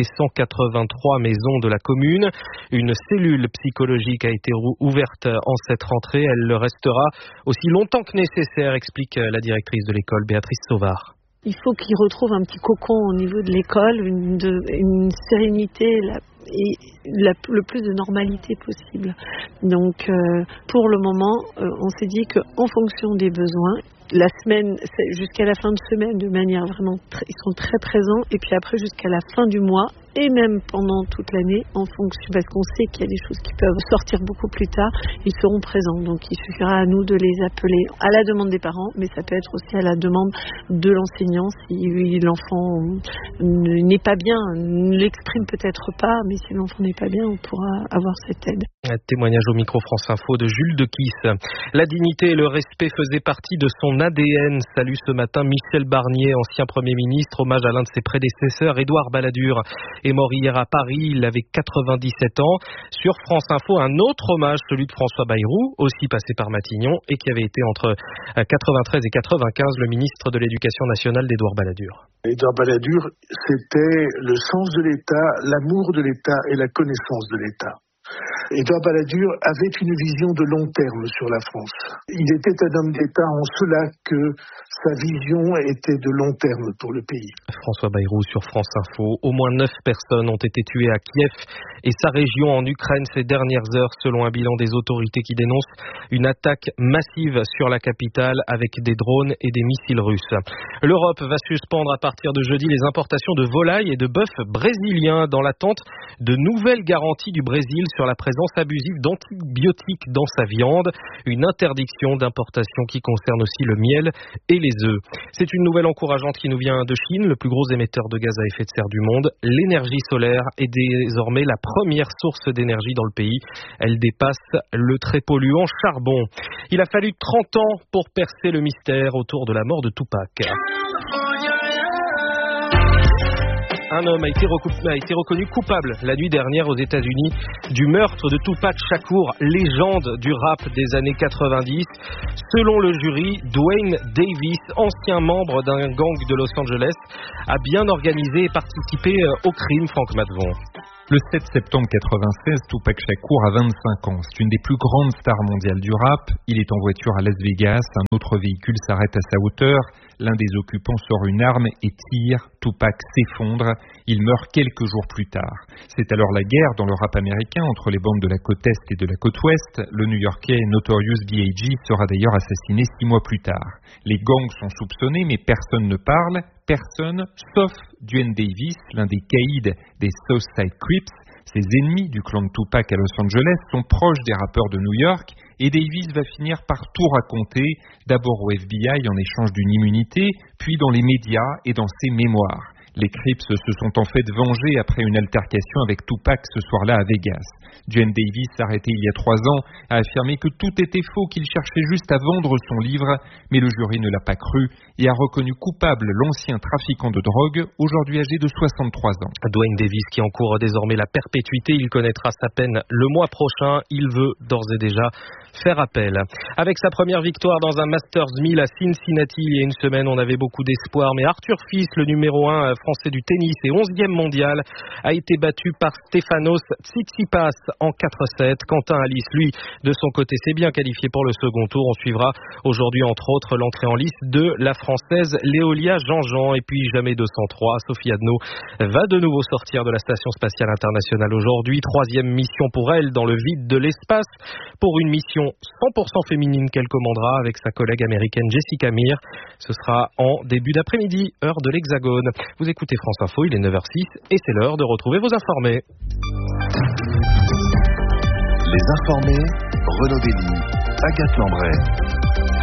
183 maisons de la commune. Une cellule psychologique a été ouverte en cette rentrée. Elle le restera aussi longtemps que nécessaire, explique la directrice de l'école, Béatrice Sauvard. Il faut qu'ils retrouvent un petit cocon au niveau de l'école, une sérénité et le plus de normalité possible. Donc, pour le moment, on s'est dit qu'en fonction des besoins, la semaine, jusqu'à la fin de semaine, de manière vraiment, ils sont très présents, et puis après jusqu'à la fin du mois, et même pendant toute l'année, en fonction, parce qu'on sait qu'il y a des choses qui peuvent sortir beaucoup plus tard, ils seront présents. Donc il suffira à nous de les appeler à la demande des parents, mais ça peut être aussi à la demande de l'enseignant si l'enfant n'est pas bien, ne l'exprime peut-être pas, mais si l'enfant n'est pas bien, on pourra avoir cette aide. Un témoignage au micro France Info de Jules Dequisse. La dignité et le respect faisaient partie de son ADN. Salut ce matin Michel Barnier, ancien Premier ministre, hommage à l'un de ses prédécesseurs, Édouard Balladur, est mort hier à Paris, il avait 97 ans. Sur France Info, un autre hommage, celui de François Bayrou, aussi passé par Matignon et qui avait été entre 93 et 95 le ministre de l'Éducation nationale d'Édouard Balladur. Édouard Balladur, c'était le sens de l'État, l'amour de l'État et la connaissance de l'État. Édouard Balladur avait une vision de long terme sur la France. Il était un homme d'État en cela que sa vision était de long terme pour le pays. François Bayrou sur France Info. Au moins 9 personnes ont été tuées à Kiev et sa région en Ukraine ces dernières heures, selon un bilan des autorités qui dénoncent une attaque massive sur la capitale avec des drones et des missiles russes. L'Europe va suspendre à partir de jeudi les importations de volailles et de bœuf brésiliens dans l'attente de nouvelles garanties du Brésil sur la présence abusive d'antibiotiques dans sa viande. Une interdiction d'importation qui concerne aussi le miel et les œufs. C'est une nouvelle encourageante qui nous vient de Chine, le plus gros émetteur de gaz à effet de serre du monde. L'énergie solaire est désormais la première source d'énergie dans le pays. Elle dépasse le très polluant charbon. Il a fallu 30 ans pour percer le mystère autour de la mort de Tupac. Un homme a été reconnu coupable la nuit dernière aux États-Unis du meurtre de Tupac Shakur, légende du rap des années 90. Selon le jury, Duane Davis, ancien membre d'un gang de Los Angeles, a bien organisé et participé au crime. Franck Matvon. Le 7 septembre 96, Tupac Shakur a 25 ans. C'est une des plus grandes stars mondiales du rap. Il est en voiture à Las Vegas. Un autre véhicule s'arrête à sa hauteur. L'un des occupants sort une arme et tire. Tupac s'effondre. Il meurt quelques jours plus tard. C'est alors la guerre dans le rap américain entre les bandes de la côte Est et de la côte Ouest. Le New-Yorkais Notorious B.I.G. sera d'ailleurs assassiné 6 mois plus tard. Les gangs sont soupçonnés, mais personne ne parle. Personne, sauf Duane Davis, l'un des caïds des Southside Crips. Ses ennemis du clan de Tupac à Los Angeles sont proches des rappeurs de New York et Davis va finir par tout raconter, d'abord au FBI en échange d'une immunité, puis dans les médias et dans ses mémoires. Les Crips se sont en fait vengés après une altercation avec Tupac ce soir-là à Vegas. Duane Davis, arrêté il y a 3 ans, a affirmé que tout était faux, qu'il cherchait juste à vendre son livre, mais le jury ne l'a pas cru et a reconnu coupable l'ancien trafiquant de drogue, aujourd'hui âgé de 63 ans. Duane Davis qui encourt désormais la perpétuité, il connaîtra sa peine le mois prochain, il veut d'ores et déjà faire appel. Avec sa première victoire dans un Masters 1000 à Cincinnati il y a une semaine, on avait beaucoup d'espoir, mais Arthur Fils, le numéro 1 français du tennis et 11e mondial, a été battu par Stefanos Tsitsipas en 4-7. Quentin Alice, lui, de son côté, s'est bien qualifié pour le second tour. On suivra aujourd'hui, entre autres, l'entrée en lice de la Française Léolia Jean-Jean. Et puis, jamais 203, Sophie Adno va de nouveau sortir de la Station Spatiale Internationale aujourd'hui. 3e mission pour elle dans le vide de l'espace, pour une mission 100% féminine qu'elle commandera avec sa collègue américaine Jessica Meir. Ce sera en début d'après-midi, heure de l'Hexagone. Vous écoutez France Info, il est 9h06 et c'est l'heure de retrouver vos informés. Les informés, Renaud Dély, Agathe Lambret.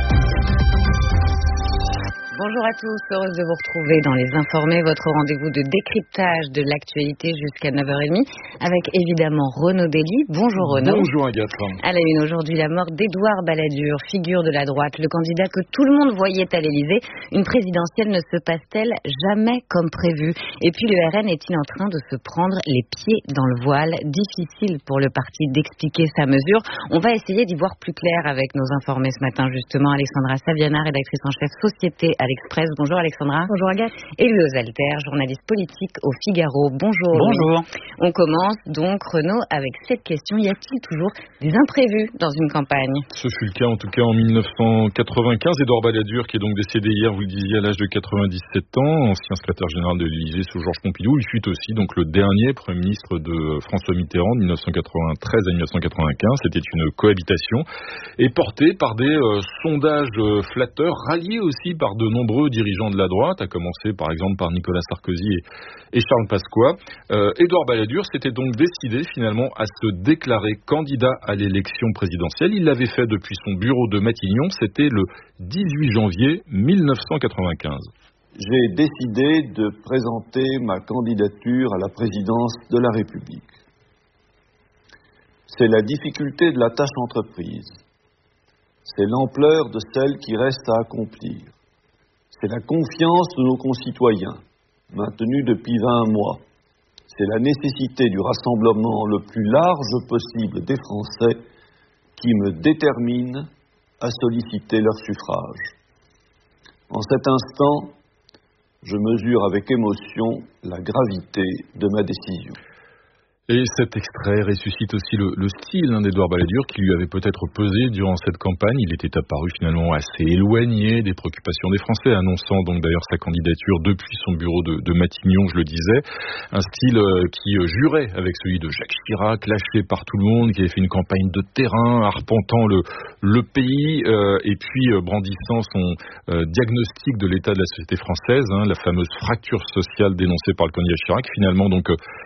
Bonjour à tous, heureuse de vous retrouver dans Les Informés, votre rendez-vous de décryptage de l'actualité jusqu'à 9h30 avec évidemment Renaud Dély. Bonjour Renaud. Bonjour Agathe. À la une aujourd'hui, la mort d'Édouard Balladur, figure de la droite, le candidat que tout le monde voyait à l'Élysée. Une présidentielle ne se passe-t-elle jamais comme prévu? Et puis le RN est-il en train de se prendre les pieds dans le voile? Difficile pour le parti d'expliquer sa mesure. On va essayer d'y voir plus clair avec nos informés ce matin justement. Alexandra Saviana, rédactrice en chef Société à l'Express. Bonjour Alexandra. Bonjour Agathe. Et Louis Osalter, journaliste politique au Figaro. Bonjour. Bonjour. On commence donc, Renaud, avec cette question. Y a-t-il toujours des imprévus dans une campagne? Ce fut le cas en tout cas en 1995. Édouard Balladur, qui est donc décédé hier, vous le disiez, à l'âge de 97 ans, ancien secrétaire général de l'Élysée sous Georges Pompidou. Il fut aussi donc le dernier Premier ministre de François Mitterrand de 1993 à 1995. C'était une cohabitation et portée par des sondages flatteurs, ralliés aussi par de nombreux dirigeants de la droite, à commencer par exemple par Nicolas Sarkozy et Charles Pasqua. Édouard Balladur s'était donc décidé finalement à se déclarer candidat à l'élection présidentielle. Il l'avait fait depuis son bureau de Matignon, c'était le 18 janvier 1995. J'ai décidé de présenter ma candidature à la présidence de la République. C'est la difficulté de la tâche entreprise. C'est l'ampleur de celle qui reste à accomplir. C'est la confiance de nos concitoyens, maintenue depuis 20 mois. C'est la nécessité du rassemblement le plus large possible des Français qui me détermine à solliciter leur suffrage. En cet instant, je mesure avec émotion la gravité de ma décision. Et cet extrait ressuscite aussi le style d'Édouard Balladur qui lui avait peut-être pesé durant cette campagne. Il était apparu finalement assez éloigné des préoccupations des Français, annonçant donc d'ailleurs sa candidature depuis son bureau de Matignon, je le disais. Un style qui jurait avec celui de Jacques Chirac, lâché par tout le monde, qui avait fait une campagne de terrain, arpentant le pays et puis brandissant son diagnostic de l'état de la société française, la fameuse fracture sociale dénoncée par le candidat Chirac, finalement donc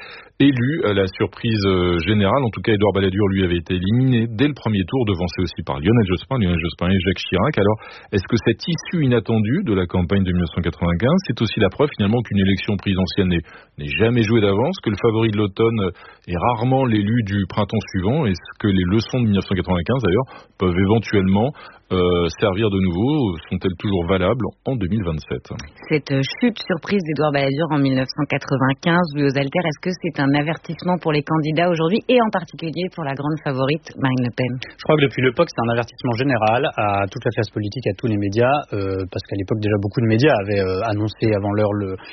élu à la surprise générale. En tout cas, Édouard Balladur, lui, avait été éliminé dès le premier tour, devancé aussi par Lionel Jospin et Jacques Chirac. Alors, est-ce que cette issue inattendue de la campagne de 1995, c'est aussi la preuve finalement qu'une élection présidentielle n'est jamais jouée d'avance, que le favori de l'automne est rarement l'élu du printemps suivant? Est-ce que les leçons de 1995, d'ailleurs, peuvent éventuellement servir de nouveau? Sont-elles toujours valables en 2027? Cette chute surprise d'Édouard Balladur en 1995, Louis Osalter, est-ce que c'est un avertissement pour les candidats aujourd'hui et en particulier pour la grande favorite Marine Le Pen? Je crois que depuis l'époque, c'est un avertissement général à toute la classe politique, à tous les médias, parce qu'à l'époque déjà beaucoup de médias avaient annoncé avant l'heure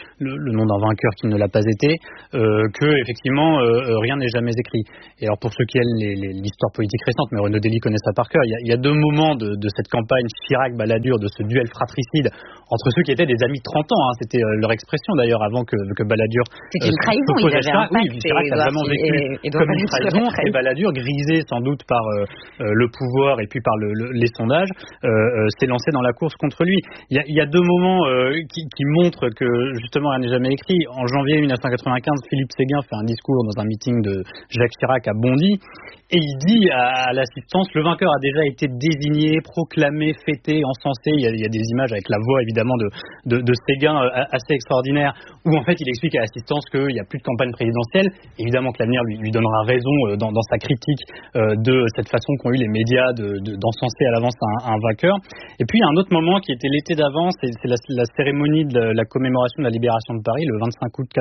le nom d'un vainqueur qui ne l'a pas été, que effectivement rien n'est jamais écrit. Et alors pour ceux qui aiment l'histoire politique récente, mais Renaud Dely connaît ça par cœur, il y a deux moments de cette campagne Chirac-Balladur, de ce duel fratricide entre ceux qui étaient des amis de 30 ans, c'était leur expression d'ailleurs avant que Balladur c'est une trahison, il avait un pacte. Oui, Chirac a vraiment vécu comme une trahison, et Balladur, grisé sans doute par le pouvoir et puis par les sondages, s'est lancé dans la course contre lui. Il y a deux moments qui montrent que justement rien n'est jamais écrit. En janvier 1995, Philippe Séguin fait un discours dans un meeting de Jacques Chirac à Bondy et il dit à l'assistance: le vainqueur a déjà été désigné, proclamé, fêté, encensé. Il y a des images avec la voix évidemment de Séguin assez extraordinaire, où en fait il explique à l'assistance qu'il n'y a plus de campagne présidentielle. Évidemment que l'avenir lui donnera raison dans sa critique de cette façon qu'ont eu les médias d'encenser à l'avance un vainqueur. Et puis il y a un autre moment qui était l'été d'avant, c'est la cérémonie de la commémoration de la libération de Paris, le 25 août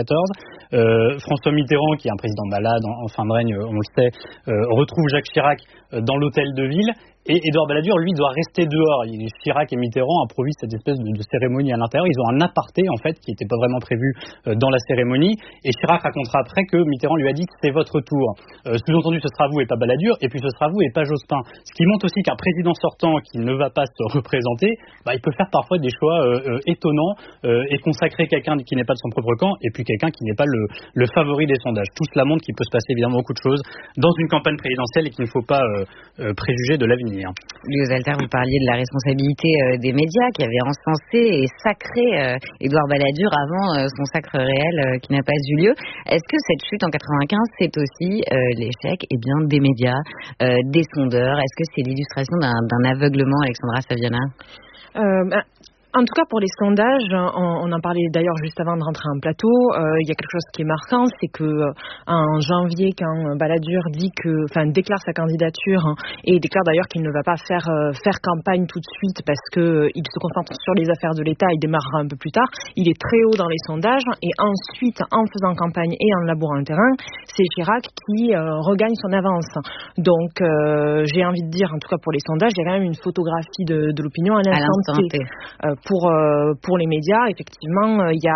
1994. François Mitterrand, qui est un président malade en fin de règne, on le sait, retrouve Jacques Chirac dans l'hôtel de ville. Et Édouard Balladur, lui, doit rester dehors. Chirac et Mitterrand improvisent cette espèce de cérémonie à l'intérieur. Ils ont un aparté, en fait, qui n'était pas vraiment prévu dans la cérémonie. Et Chirac racontera après que Mitterrand lui a dit que c'est votre tour. Sous-entendu, ce sera vous et pas Balladur. Et puis ce sera vous et pas Jospin. Ce qui montre aussi qu'un président sortant qui ne va pas se représenter, il peut faire parfois des choix étonnants et consacrer quelqu'un qui n'est pas de son propre camp et puis quelqu'un qui n'est pas le favori des sondages. Tout cela montre qu'il peut se passer évidemment beaucoup de choses dans une campagne présidentielle et qu'il ne faut pas préjuger de l'avenir. Louis Osalter, vous parliez de la responsabilité des médias qui avaient encensé et sacré Édouard Balladur avant son sacre réel qui n'a pas eu lieu. Est-ce que cette chute en 95, c'est aussi l'échec des médias, des sondeurs? Est-ce que c'est l'illustration d'un aveuglement, Alexandra Saviana? En tout cas, pour les sondages, on en parlait d'ailleurs juste avant de rentrer en plateau, il y a quelque chose qui est marquant, c'est que en janvier, quand Balladur déclare sa candidature et déclare d'ailleurs qu'il ne va pas faire campagne tout de suite parce que il se concentre sur les affaires de l'État, il démarrera un peu plus tard. Il est très haut dans les sondages et ensuite, en faisant campagne et en labourant le terrain, c'est Chirac qui regagne son avance. Donc, j'ai envie de dire, en tout cas pour les sondages, il y a quand même une photographie de l'opinion à l'instant T. Pour les médias, effectivement, il y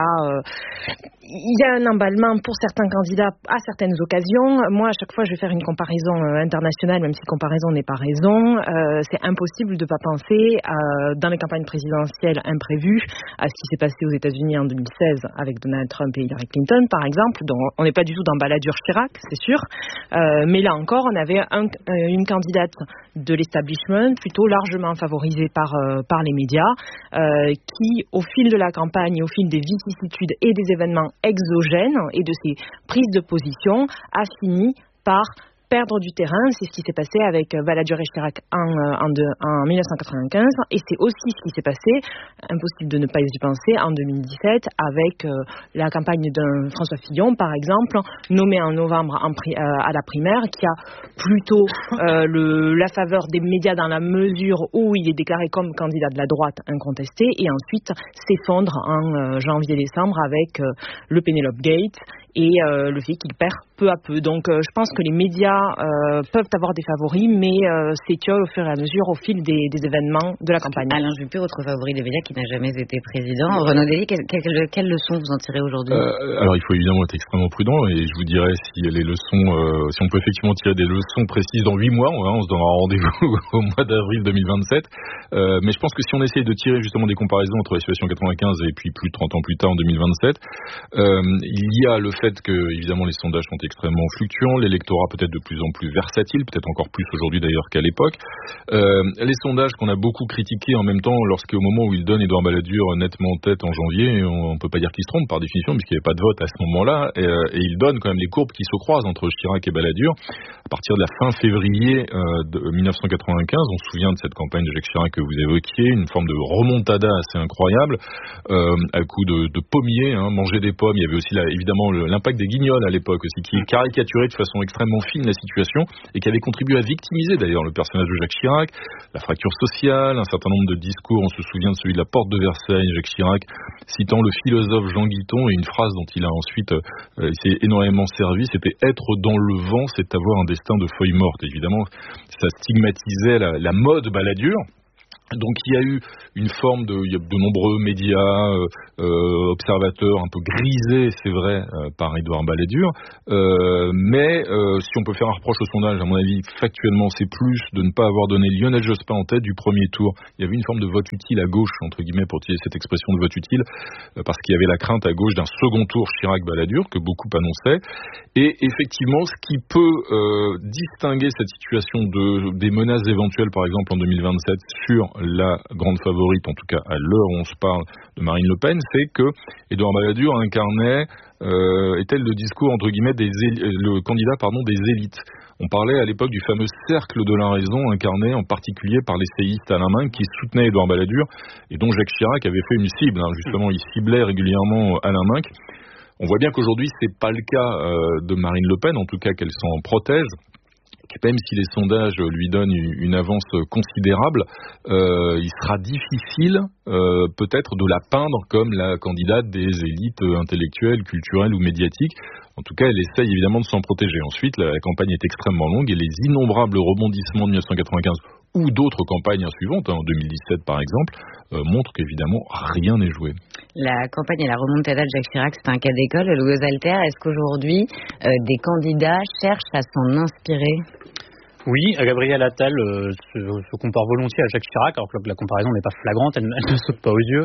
a un emballement pour certains candidats à certaines occasions. Moi, à chaque fois, je vais faire une comparaison internationale, même si comparaison n'est pas raison. C'est impossible de ne pas penser dans les campagnes présidentielles imprévues à ce qui s'est passé aux États-Unis en 2016 avec Donald Trump et Hillary Clinton, par exemple. Donc, on n'est pas du tout dans Balladur-Chirac, c'est sûr. Mais là encore, on avait une candidate de l'establishment plutôt largement favorisée par les médias, qui, au fil de la campagne et au fil des vicissitudes et des événements exogènes et de ses prises de position, a fini par perdre du terrain. C'est ce qui s'est passé avec Balladur et Chirac en 1995 et c'est aussi ce qui s'est passé, impossible de ne pas y penser, en 2017 avec la campagne d'un François Fillon, par exemple, nommé en novembre à la primaire, qui a plutôt la faveur des médias dans la mesure où il est déclaré comme candidat de la droite incontesté et ensuite s'effondre en janvier-décembre avec le Penelope Gate et le fait qu'il perd peu à peu. Donc je pense que les médias peuvent avoir des favoris, mais s'étiolent au fur et à mesure au fil des événements de la campagne. Alain Juppé, votre favori des médias qui n'a jamais été président. Renaud Dely, quelles leçons vous en tirez aujourd'hui? Alors il faut évidemment être extrêmement prudent et je vous dirais si les leçons, si on peut effectivement tirer des leçons précises dans 8 mois, on se donnera rendez-vous au mois d'avril 2027. Mais je pense que si on essaye de tirer justement des comparaisons entre la situation 95 et puis plus de 30 ans plus tard en 2027, il y a le fait que évidemment les sondages sont extrêmement fluctuants, l'électorat peut-être de plus en plus versatile, peut-être encore plus aujourd'hui d'ailleurs qu'à l'époque. Les sondages qu'on a beaucoup critiqués en même temps lorsqu'au moment où il donne Édouard Balladur nettement en tête en janvier, on peut pas dire qu'il se trompe par définition puisqu'il n'y avait pas de vote à ce moment-là, et il donne quand même les courbes qui se croisent entre Chirac et Balladur à partir de la fin février de 1995. On se souvient de cette campagne de Jacques Chirac que vous évoquiez, une forme de remontada assez incroyable, à coup de pommiers, manger des pommes. Il y avait aussi évidemment l'impact des guignols à l'époque aussi, qui caricaturait de façon extrêmement fine la situation et qui avait contribué à victimiser d'ailleurs le personnage de Jacques Chirac, la fracture sociale, un certain nombre de discours. On se souvient de celui de la porte de Versailles, Jacques Chirac citant le philosophe Jean Guiton, et une phrase dont il a ensuite s'est énormément servi, c'était « être dans le vent, c'est avoir un destin de feuille morte ». Évidemment, ça stigmatisait la mode Balladur. Donc il y a eu une forme il y a de nombreux médias, observateurs un peu grisés, c'est vrai, par Édouard Balladur, mais si on peut faire un reproche au sondage, à mon avis, factuellement, c'est plus de ne pas avoir donné Lionel Jospin en tête du premier tour. Il y avait une forme de vote utile à gauche, entre guillemets, pour utiliser cette expression de vote utile, parce qu'il y avait la crainte à gauche d'un second tour Chirac-Balladur, que beaucoup annonçaient, et effectivement, ce qui peut distinguer cette situation des menaces éventuelles, par exemple en 2027, sur la grande favorite, en tout cas à l'heure où on se parle, de Marine Le Pen, c'est que Édouard Balladur incarnait, était le discours, entre guillemets, le candidat des élites. On parlait à l'époque du fameux cercle de la raison, incarné en particulier par l'essayiste Alain Minc, qui soutenait Édouard Balladur, et dont Jacques Chirac avait fait une cible. Justement, il ciblait régulièrement Alain Minc. On voit bien qu'aujourd'hui, c'est pas le cas de Marine Le Pen, en tout cas qu'elle s'en protège. Même si les sondages lui donnent une avance considérable, il sera difficile peut-être de la peindre comme la candidate des élites intellectuelles, culturelles ou médiatiques. En tout cas, elle essaye évidemment de s'en protéger. Ensuite, la campagne est extrêmement longue et les innombrables rebondissements de 1995 ou d'autres campagnes suivantes, en 2017 par exemple, montrent qu'évidemment rien n'est joué. La campagne et la remontada de Jacques Chirac, c'est un cas d'école. Louis Alter, est-ce qu'aujourd'hui, des candidats cherchent à s'en inspirer ? Oui, Gabriel Attal se compare volontiers à Jacques Chirac, alors que la comparaison n'est pas flagrante, elle ne saute pas aux yeux.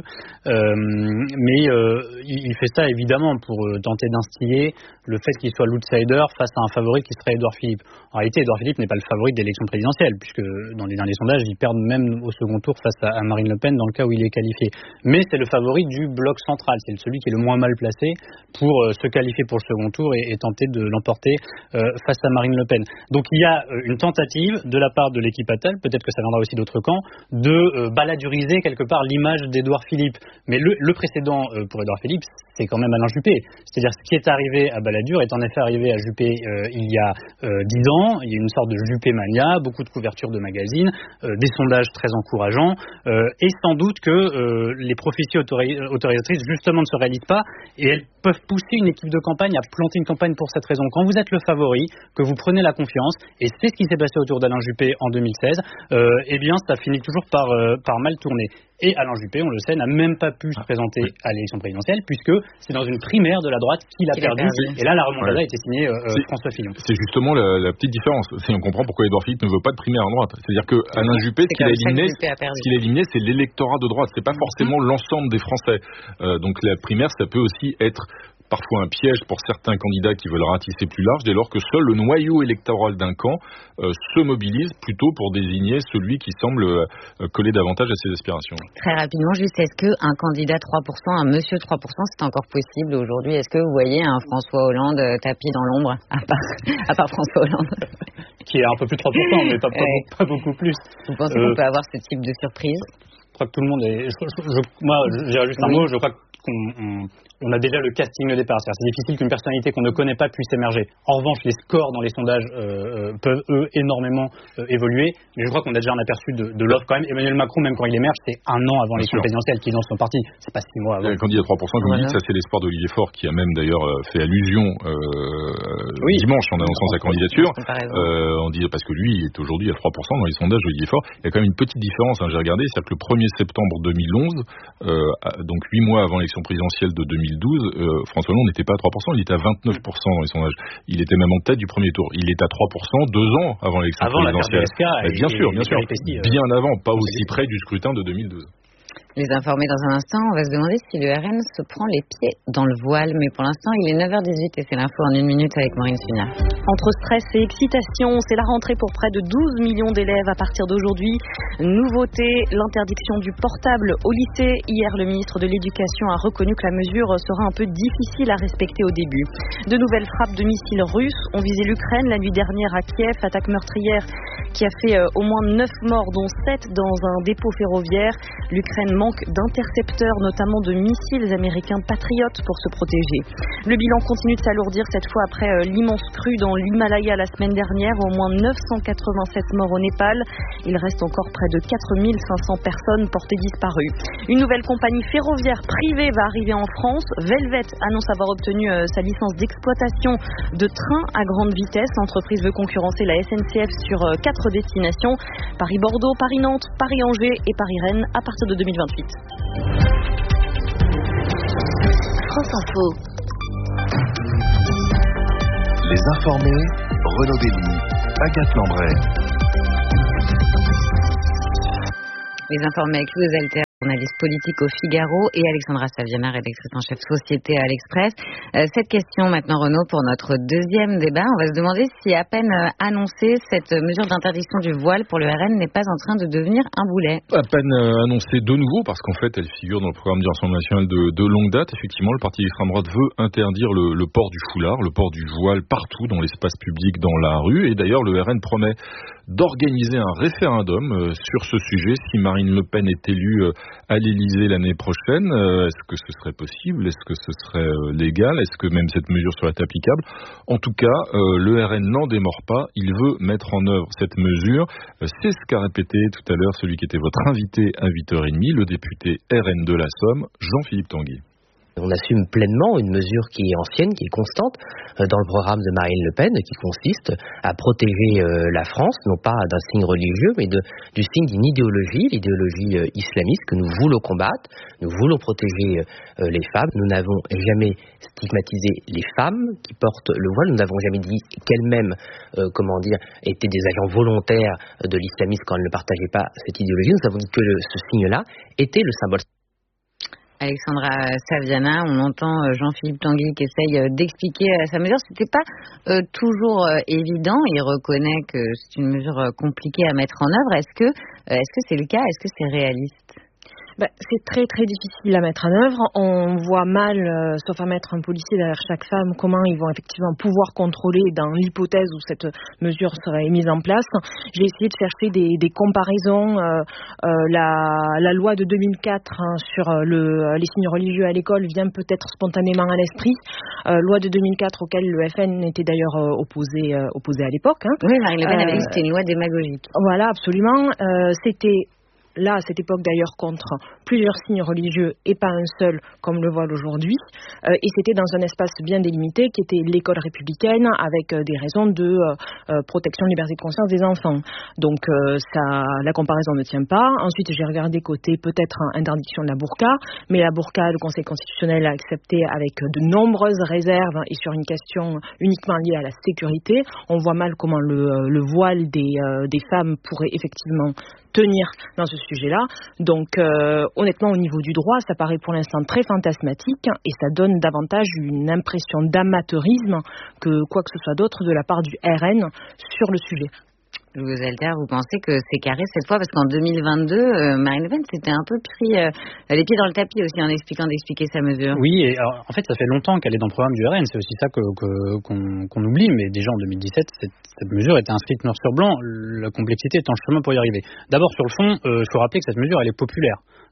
Mais il fait ça évidemment pour tenter d'instiller le fait qu'il soit l'outsider face à un favori qui serait Édouard Philippe. En réalité, Édouard Philippe n'est pas le favori de l'élection présidentielle, puisque dans les derniers sondages, ils perdent même au second tour face à Marine Le Pen dans le cas où il est qualifié. Mais c'est le favori du bloc central, c'est celui qui est le moins mal placé pour se qualifier pour le second tour et tenter de l'emporter face à Marine Le Pen. Donc il y a une tentative de la part de l'équipe Attal, peut-être que ça viendra aussi d'autres camps, de balladuriser quelque part l'image d'Édouard Philippe. Mais le précédent pour Édouard Philippe, c'est quand même Alain Juppé. C'est-à-dire ce qui est arrivé à Balladur est en effet arrivé à Juppé il y a 10 ans. Il y a une sorte de Juppé-mania, beaucoup de couvertures de magazines, des sondages très encourageants, et sans doute que les prophéties autorisatrices justement ne se réalisent pas, et elles peuvent pousser une équipe de campagne à planter une campagne pour cette raison. Quand vous êtes le favori, que vous prenez la confiance, et c'est ce qui s'est passé autour d'Alain Juppé en 2016, eh bien ça finit toujours par mal tourner. Et Alain Juppé, on le sait, n'a même pas pu se présenter à l'élection présidentielle, puisque c'est dans une primaire de la droite qu'il a perdu. Et là, la remontada a été signée François Fillon. C'est justement la petite différence. On comprend pourquoi Édouard Philippe ne veut pas de primaire à droite. C'est-à-dire que Alain Juppé, ce qu'il a éliminé, c'est l'électorat de droite. C'est pas forcément l'ensemble des Français. Donc la primaire, ça peut aussi être parfois un piège pour certains candidats qui veulent ratisser plus large, dès lors que seul le noyau électoral d'un camp se mobilise plutôt pour désigner celui qui semble coller davantage à ses aspirations. Très rapidement, juste, est-ce qu'un candidat 3%, un monsieur 3%, c'est encore possible aujourd'hui ? Est-ce que vous voyez un François Hollande tapis dans l'ombre, à part François Hollande qui est un peu plus de 3%, mais pas beaucoup plus. Vous pensez qu'on peut avoir ce type de surprise ? Je crois que tout le monde est... Moi, j'irai juste un mot, je crois qu'on on a déjà le casting de départ. C'est difficile qu'une personnalité qu'on ne connaît pas puisse émerger. En revanche, les scores dans les sondages peuvent, eux, énormément évoluer. Mais je crois qu'on a déjà un aperçu de l'offre quand même. Emmanuel Macron, même quand il émerge, c'est un an avant l'élection présidentielle qu'il lance son parti. C'est pas 6 mois avant. Quand il y a 3%, comme vous dites, ça c'est l'espoir d'Olivier Faure, qui a même d'ailleurs fait allusion dimanche en annonçant sa candidature. On dit parce que lui, il est aujourd'hui à 3% dans les sondages, Olivier Faure. Il y a quand même une petite différence, j'ai regardé, c'est que le 1er septembre 2011, donc 8 mois avant l'élection présidentielle de 2012, François Hollande n'était pas à 3%, il était à 29% dans les sondages. Il était même en tête du premier tour. Il est à 3% 2 ans avant l'élection présidentielle. Bien sûr. Bien avant, pas aussi près du scrutin de 2012. Les informer dans un instant, on va se demander si le RN se prend les pieds dans le voile. Mais pour l'instant, il est 9h18 et c'est l'info en 1 minute avec Maureen Sugnard. Entre stress et excitation, c'est la rentrée pour près de 12 millions d'élèves à partir d'aujourd'hui. Nouveauté, l'interdiction du portable au lycée. Hier, le ministre de l'Éducation a reconnu que la mesure sera un peu difficile à respecter au début. De nouvelles frappes de missiles russes ont visé l'Ukraine la nuit dernière à Kiev. Attaque meurtrière qui a fait au moins 9 morts, dont 7 dans un dépôt ferroviaire. L'Ukraine manque d'intercepteurs, notamment de missiles américains patriotes pour se protéger. Le bilan continue de s'alourdir, cette fois après l'immense crue dans l'Himalaya la semaine dernière, au moins 987 morts au Népal. Il reste encore près de 4500 personnes portées disparues. Une nouvelle compagnie ferroviaire privée va arriver en France. Velvet annonce avoir obtenu sa licence d'exploitation de trains à grande vitesse. L'entreprise veut concurrencer la SNCF sur 4 destinations: Paris-Bordeaux, Paris-Nantes, Paris-Angers et Paris-Rennes à partir de 2028. France Info. Les informés, Renaud Dély, Agathe Lambray. Les informés avec Louis Alter, journaliste politique au Figaro, et Alexandra Saviana, rédactrice en chef Société à l'Express. Cette question maintenant, Renaud, pour notre deuxième débat. On va se demander si à peine annoncée, cette mesure d'interdiction du voile pour le RN n'est pas en train de devenir un boulet. À peine annoncée de nouveau, parce qu'en fait, elle figure dans le programme du Rassemblement national de longue date. Effectivement, le parti d'extrême droite veut interdire le port du foulard, le port du voile partout dans l'espace public, dans la rue. Et d'ailleurs, le RN promet d'organiser un référendum sur ce sujet si Marine Le Pen est élue à l'Élysée l'année prochaine. Est-ce que ce serait possible? Est-ce que ce serait légal? Est-ce que même cette mesure serait applicable? En tout cas, le RN n'en démord pas. Il veut mettre en œuvre cette mesure. C'est ce qu'a répété tout à l'heure celui qui était votre invité à 8h30, le député RN de la Somme, Jean-Philippe Tanguy. On assume pleinement une mesure qui est ancienne, qui est constante dans le programme de Marine Le Pen, qui consiste à protéger la France, non pas d'un signe religieux, mais du signe d'une idéologie, l'idéologie islamiste que nous voulons combattre. Nous voulons protéger les femmes. Nous n'avons jamais stigmatisé les femmes qui portent le voile. Nous n'avons jamais dit qu'elles-mêmes, étaient des agents volontaires de l'islamisme quand elles ne partageaient pas cette idéologie. Nous avons dit que ce signe-là était le symbole. Alexandra Saviana, on entend Jean-Philippe Tanguy qui essaye d'expliquer sa mesure. C'était pas toujours évident. Il reconnaît que c'est une mesure compliquée à mettre en œuvre. Est-ce que c'est le cas? Est-ce que c'est réaliste? C'est très très difficile à mettre en œuvre. On voit mal, sauf à mettre un policier derrière chaque femme, comment ils vont effectivement pouvoir contrôler dans l'hypothèse où cette mesure serait mise en place. J'ai essayé de chercher des comparaisons. La loi de 2004 sur les signes religieux à l'école vient peut-être spontanément à l'esprit. Loi de 2004 auquel le FN était d'ailleurs opposé à l'époque. Oui, Marine Le Pen avait dit que c'était une loi démagogique. Voilà, absolument. C'était là, à cette époque d'ailleurs, contre plusieurs signes religieux et pas un seul, comme le voile aujourd'hui. Et c'était dans un espace bien délimité qui était l'école républicaine, avec des raisons de protection de liberté de conscience des enfants. Donc la comparaison ne tient pas. Ensuite, j'ai regardé côté peut-être interdiction de la burqa, mais la burqa, le Conseil constitutionnel a accepté avec de nombreuses réserves et sur une question uniquement liée à la sécurité. On voit mal comment le voile des femmes pourrait effectivement tenir dans ce sujet-là. Donc, honnêtement, au niveau du droit, ça paraît pour l'instant très fantasmatique et ça donne davantage une impression d'amateurisme que quoi que ce soit d'autre de la part du RN sur le sujet. Louis Alter, vous pensez que c'est carré cette fois? Parce qu'en 2022, Marine Le Pen s'était un peu pris les pieds dans le tapis aussi en d'expliquer sa mesure. Oui, et alors, en fait, ça fait longtemps qu'elle est dans le programme du RN. C'est aussi ça qu'on oublie. Mais déjà en 2017, cette mesure était inscrite noir sur blanc. La complexité est en chemin pour y arriver. D'abord, sur le fond, il faut rappeler que cette mesure, elle est populaire.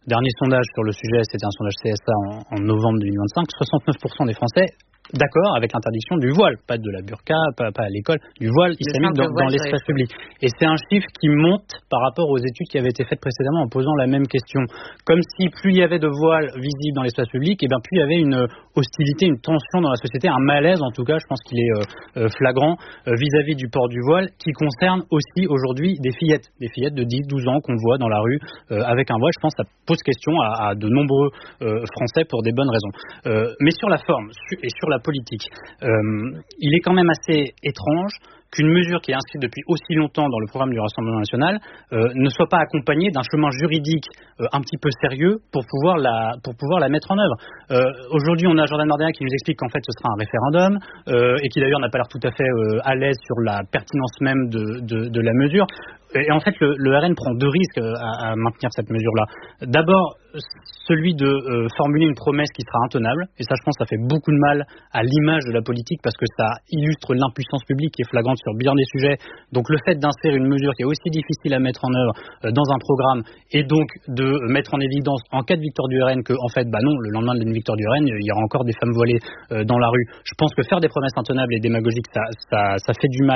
Dernier sondage sur le sujet, c'était un sondage CSA en novembre 2025, 69% des Français d'accord avec l'interdiction du voile, pas de la burqa, pas à l'école, du voile islamique dans l'espace public. Et c'est un chiffre qui monte par rapport aux études qui avaient été faites précédemment en posant la même question. Comme si plus il y avait de voiles visibles dans l'espace public, et bien plus il y avait une hostilité, une tension dans la société, un malaise en tout cas, je pense qu'il est flagrant vis-à-vis du port du voile, qui concerne aussi aujourd'hui des fillettes de 10-12 ans qu'on voit dans la rue avec un voile. Je pense que ça pose question à de nombreux Français pour des bonnes raisons. Mais sur la forme et sur la politique, il est quand même assez étrange qu'une mesure qui est inscrite depuis aussi longtemps dans le programme du Rassemblement national ne soit pas accompagnée d'un chemin juridique un petit peu sérieux pour pouvoir la mettre en œuvre. Aujourd'hui, on a Jordan Bardella qui nous explique qu'en fait ce sera un référendum et qui d'ailleurs n'a pas l'air tout à fait à l'aise sur la pertinence même de la mesure. Et en fait, le RN prend deux risques à maintenir cette mesure-là. D'abord, celui de formuler une promesse qui sera intenable, et ça, je pense, ça fait beaucoup de mal à l'image de la politique parce que ça illustre l'impuissance publique qui est flagrante sur bien des sujets. Donc, le fait d'insérer une mesure qui est aussi difficile à mettre en œuvre dans un programme et donc de mettre en évidence en cas de victoire du RN que, en fait, non, le lendemain d'une victoire du RN, il y aura encore des femmes voilées dans la rue. Je pense que faire des promesses intenables et démagogiques, ça fait du mal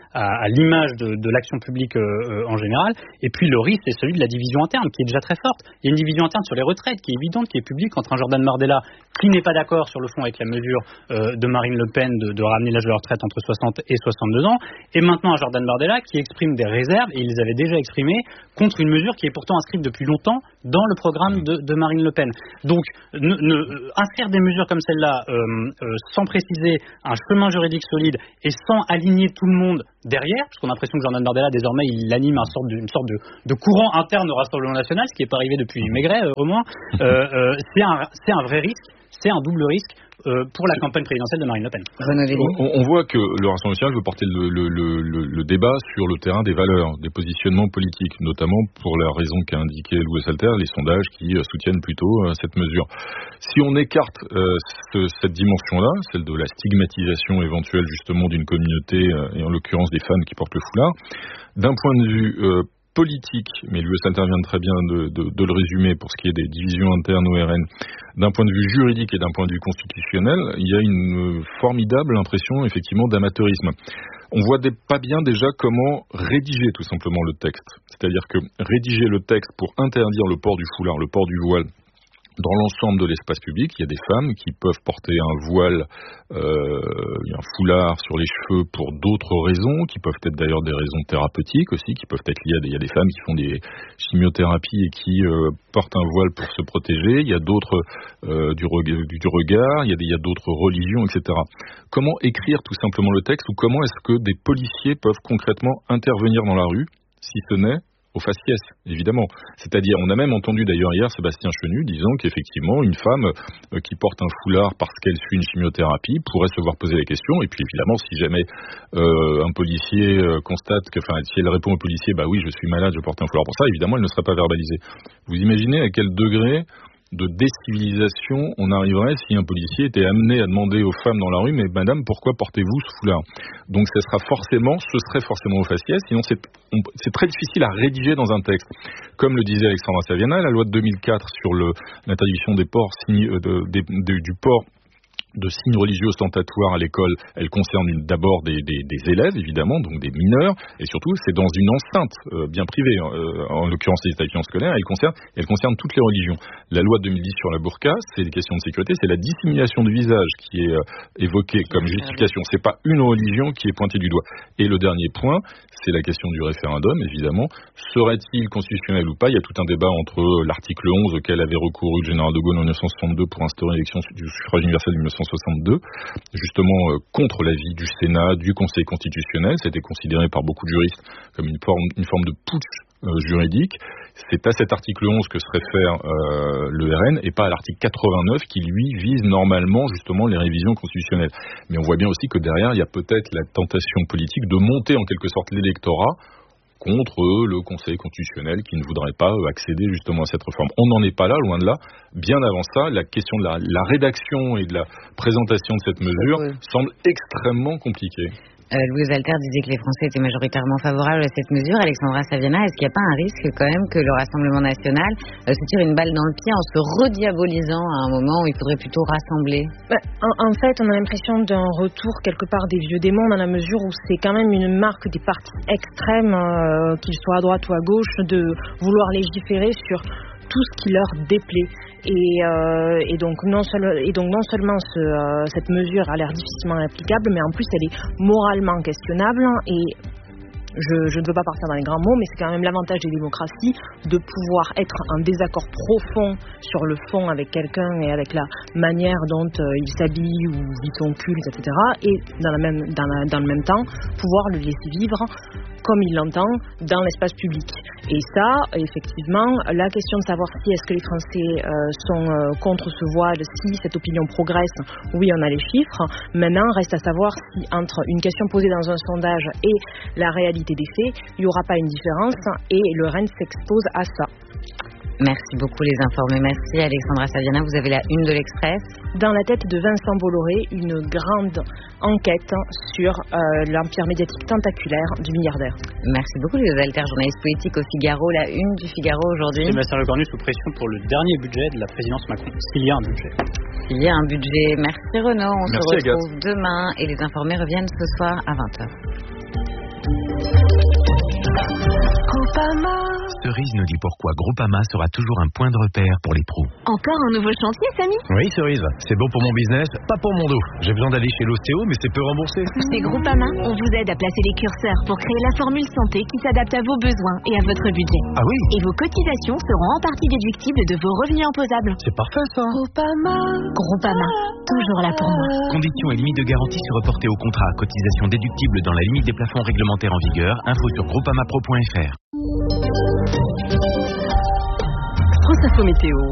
à l'image de l'action publique en général. Et puis le risque, c'est celui de la division interne qui est déjà très forte. Il y a une division interne sur les retraites qui est évidente, qui est publique, entre un Jordan Bardella qui n'est pas d'accord sur le fond avec la mesure de Marine Le Pen de ramener l'âge de la retraite entre 60 et 62 ans, et maintenant un Jordan Bardella qui exprime des réserves, et il les avait déjà exprimées, contre une mesure qui est pourtant inscrite depuis longtemps dans le programme de Marine Le Pen. Donc inscrire des mesures comme celle-là sans préciser un chemin juridique solide et sans aligner tout le monde derrière, parce qu'on a l'impression que Jordan Bardella désormais il anime une sorte de courant interne au Rassemblement national, ce qui n'est pas arrivé depuis Maigret au moins, c'est un vrai risque, c'est un double risque pour la campagne présidentielle de Marine Le Pen. On voit que le Rassemblement national veut porter le débat sur le terrain des valeurs, des positionnements politiques, notamment pour la raison qu'a indiqué Louis Salter, les sondages qui soutiennent plutôt cette mesure. Si on écarte cette dimension-là, celle de la stigmatisation éventuelle justement d'une communauté, et en l'occurrence des femmes qui portent le foulard, d'un point de vue politique, mais l'US intervient très bien de le résumer pour ce qui est des divisions internes au RN, d'un point de vue juridique et d'un point de vue constitutionnel, il y a une formidable impression effectivement d'amateurisme. On voit pas bien déjà comment rédiger tout simplement le texte. C'est-à-dire que rédiger le texte pour interdire le port du foulard, le port du voile, dans l'ensemble de l'espace public, il y a des femmes qui peuvent porter un voile, un foulard sur les cheveux pour d'autres raisons, qui peuvent être d'ailleurs des raisons thérapeutiques aussi, qui peuvent être liées à il y a des femmes qui font des chimiothérapies et qui portent un voile pour se protéger. Il y a d'autres du regard, il y a d'autres religions, etc. Comment écrire tout simplement le texte, ou comment est-ce que des policiers peuvent concrètement intervenir dans la rue, si ce n'est au faciès, évidemment. C'est-à-dire, on a même entendu d'ailleurs hier Sébastien Chenu disant qu'effectivement, une femme qui porte un foulard parce qu'elle suit une chimiothérapie pourrait se voir poser la question. Et puis évidemment, si jamais un policier constate que, si elle répond au policier, oui, je suis malade, je porte un foulard pour ça, évidemment, elle ne serait pas verbalisée. Vous imaginez à quel degré de décivilisation on arriverait si un policier était amené à demander aux femmes dans la rue, mais madame, pourquoi portez-vous ce foulard? Donc ce serait forcément au faciès, sinon c'est très difficile à rédiger dans un texte. Comme le disait Alexandra Saviana, la loi de 2004 sur l'interdiction des ports du port de signes religieux ostentatoires à l'école, elle concerne d'abord des élèves, évidemment, donc des mineurs, et surtout, c'est dans une enceinte bien privée, en l'occurrence les établissements scolaires, elle concerne toutes les religions. La loi de 2010 sur la burqa, c'est des questions de sécurité, c'est la dissimulation du visage qui est évoquée comme justification. C'est pas une religion qui est pointée du doigt. Et le dernier point, c'est la question du référendum, évidemment. Serait-il constitutionnel ou pas? Il y a tout un débat entre l'article 11 auquel avait recouru le général de Gaulle en 1962 pour instaurer l'élection du suffrage universel de 1962, justement contre l'avis du Sénat, du Conseil constitutionnel. C'était considéré par beaucoup de juristes comme une forme de putsch juridique. C'est à cet article 11 que se réfère le RN et pas à l'article 89 qui lui vise normalement justement les révisions constitutionnelles. Mais on voit bien aussi que derrière il y a peut-être la tentation politique de monter en quelque sorte l'électorat contre le Conseil constitutionnel qui ne voudrait pas accéder justement à cette réforme. On n'en est pas là, loin de là. Bien avant ça, la question de la rédaction et de la présentation de cette mesure semble extrêmement compliquée. Louis Alter disait que les Français étaient majoritairement favorables à cette mesure. Alexandra Saviana, est-ce qu'il n'y a pas un risque quand même que le Rassemblement national se tire une balle dans le pied en se rediabolisant à un moment où il faudrait plutôt rassembler? En fait, on a l'impression d'un retour quelque part des vieux démons dans la mesure où c'est quand même une marque des partis extrêmes, qu'ils soient à droite ou à gauche, de vouloir légiférer sur tout ce qui leur déplaît. Et donc non seulement cette mesure a l'air difficilement applicable, mais en plus elle est moralement questionnable. Et je ne veux pas partir dans les grands mots, mais c'est quand même l'avantage des démocraties de pouvoir être en désaccord profond sur le fond avec quelqu'un et avec la manière dont il s'habille ou vit son culte, etc. Et dans le même temps, pouvoir le laisser vivre comme il l'entend dans l'espace public. Et ça, effectivement, la question de savoir si est-ce que les Français sont contre ce voile, si cette opinion progresse, oui, on a les chiffres. Maintenant, reste à savoir si entre une question posée dans un sondage et la réalité des faits, il n'y aura pas une différence et le RN s'expose à ça. Merci beaucoup les informés. Merci Alexandra Saviana. Vous avez la une de l'Express. Dans la tête de Vincent Bolloré, une grande enquête sur l'empire médiatique tentaculaire du milliardaire. Merci beaucoup les Alter, journaliste politique au Figaro. La une du Figaro aujourd'hui. Sébastien Lecornu sous pression pour le dernier budget de la présidence Macron. S'il y a un budget. Il y a un budget. Merci Renaud. On se retrouve demain et les informés reviennent ce soir à 20h. Cerise nous dit pourquoi Groupama sera toujours un point de repère pour les pros. Encore un nouveau chantier, Samy? Oui, Cerise. C'est bon pour mon business, pas pour mon dos. J'ai besoin d'aller chez l'ostéo, mais c'est peu remboursé. Chez Groupama, on vous aide à placer les curseurs pour créer la formule santé qui s'adapte à vos besoins et à votre budget. Ah oui? Et vos cotisations seront en partie déductibles de vos revenus imposables. C'est parfait, ça. Groupama, toujours là pour moi. Conditions et limites de garantie se reporter au contrat. Cotisation déductible dans la limite des plafonds réglementaires en vigueur. Info sur groupamapro.fr. France Info Météo.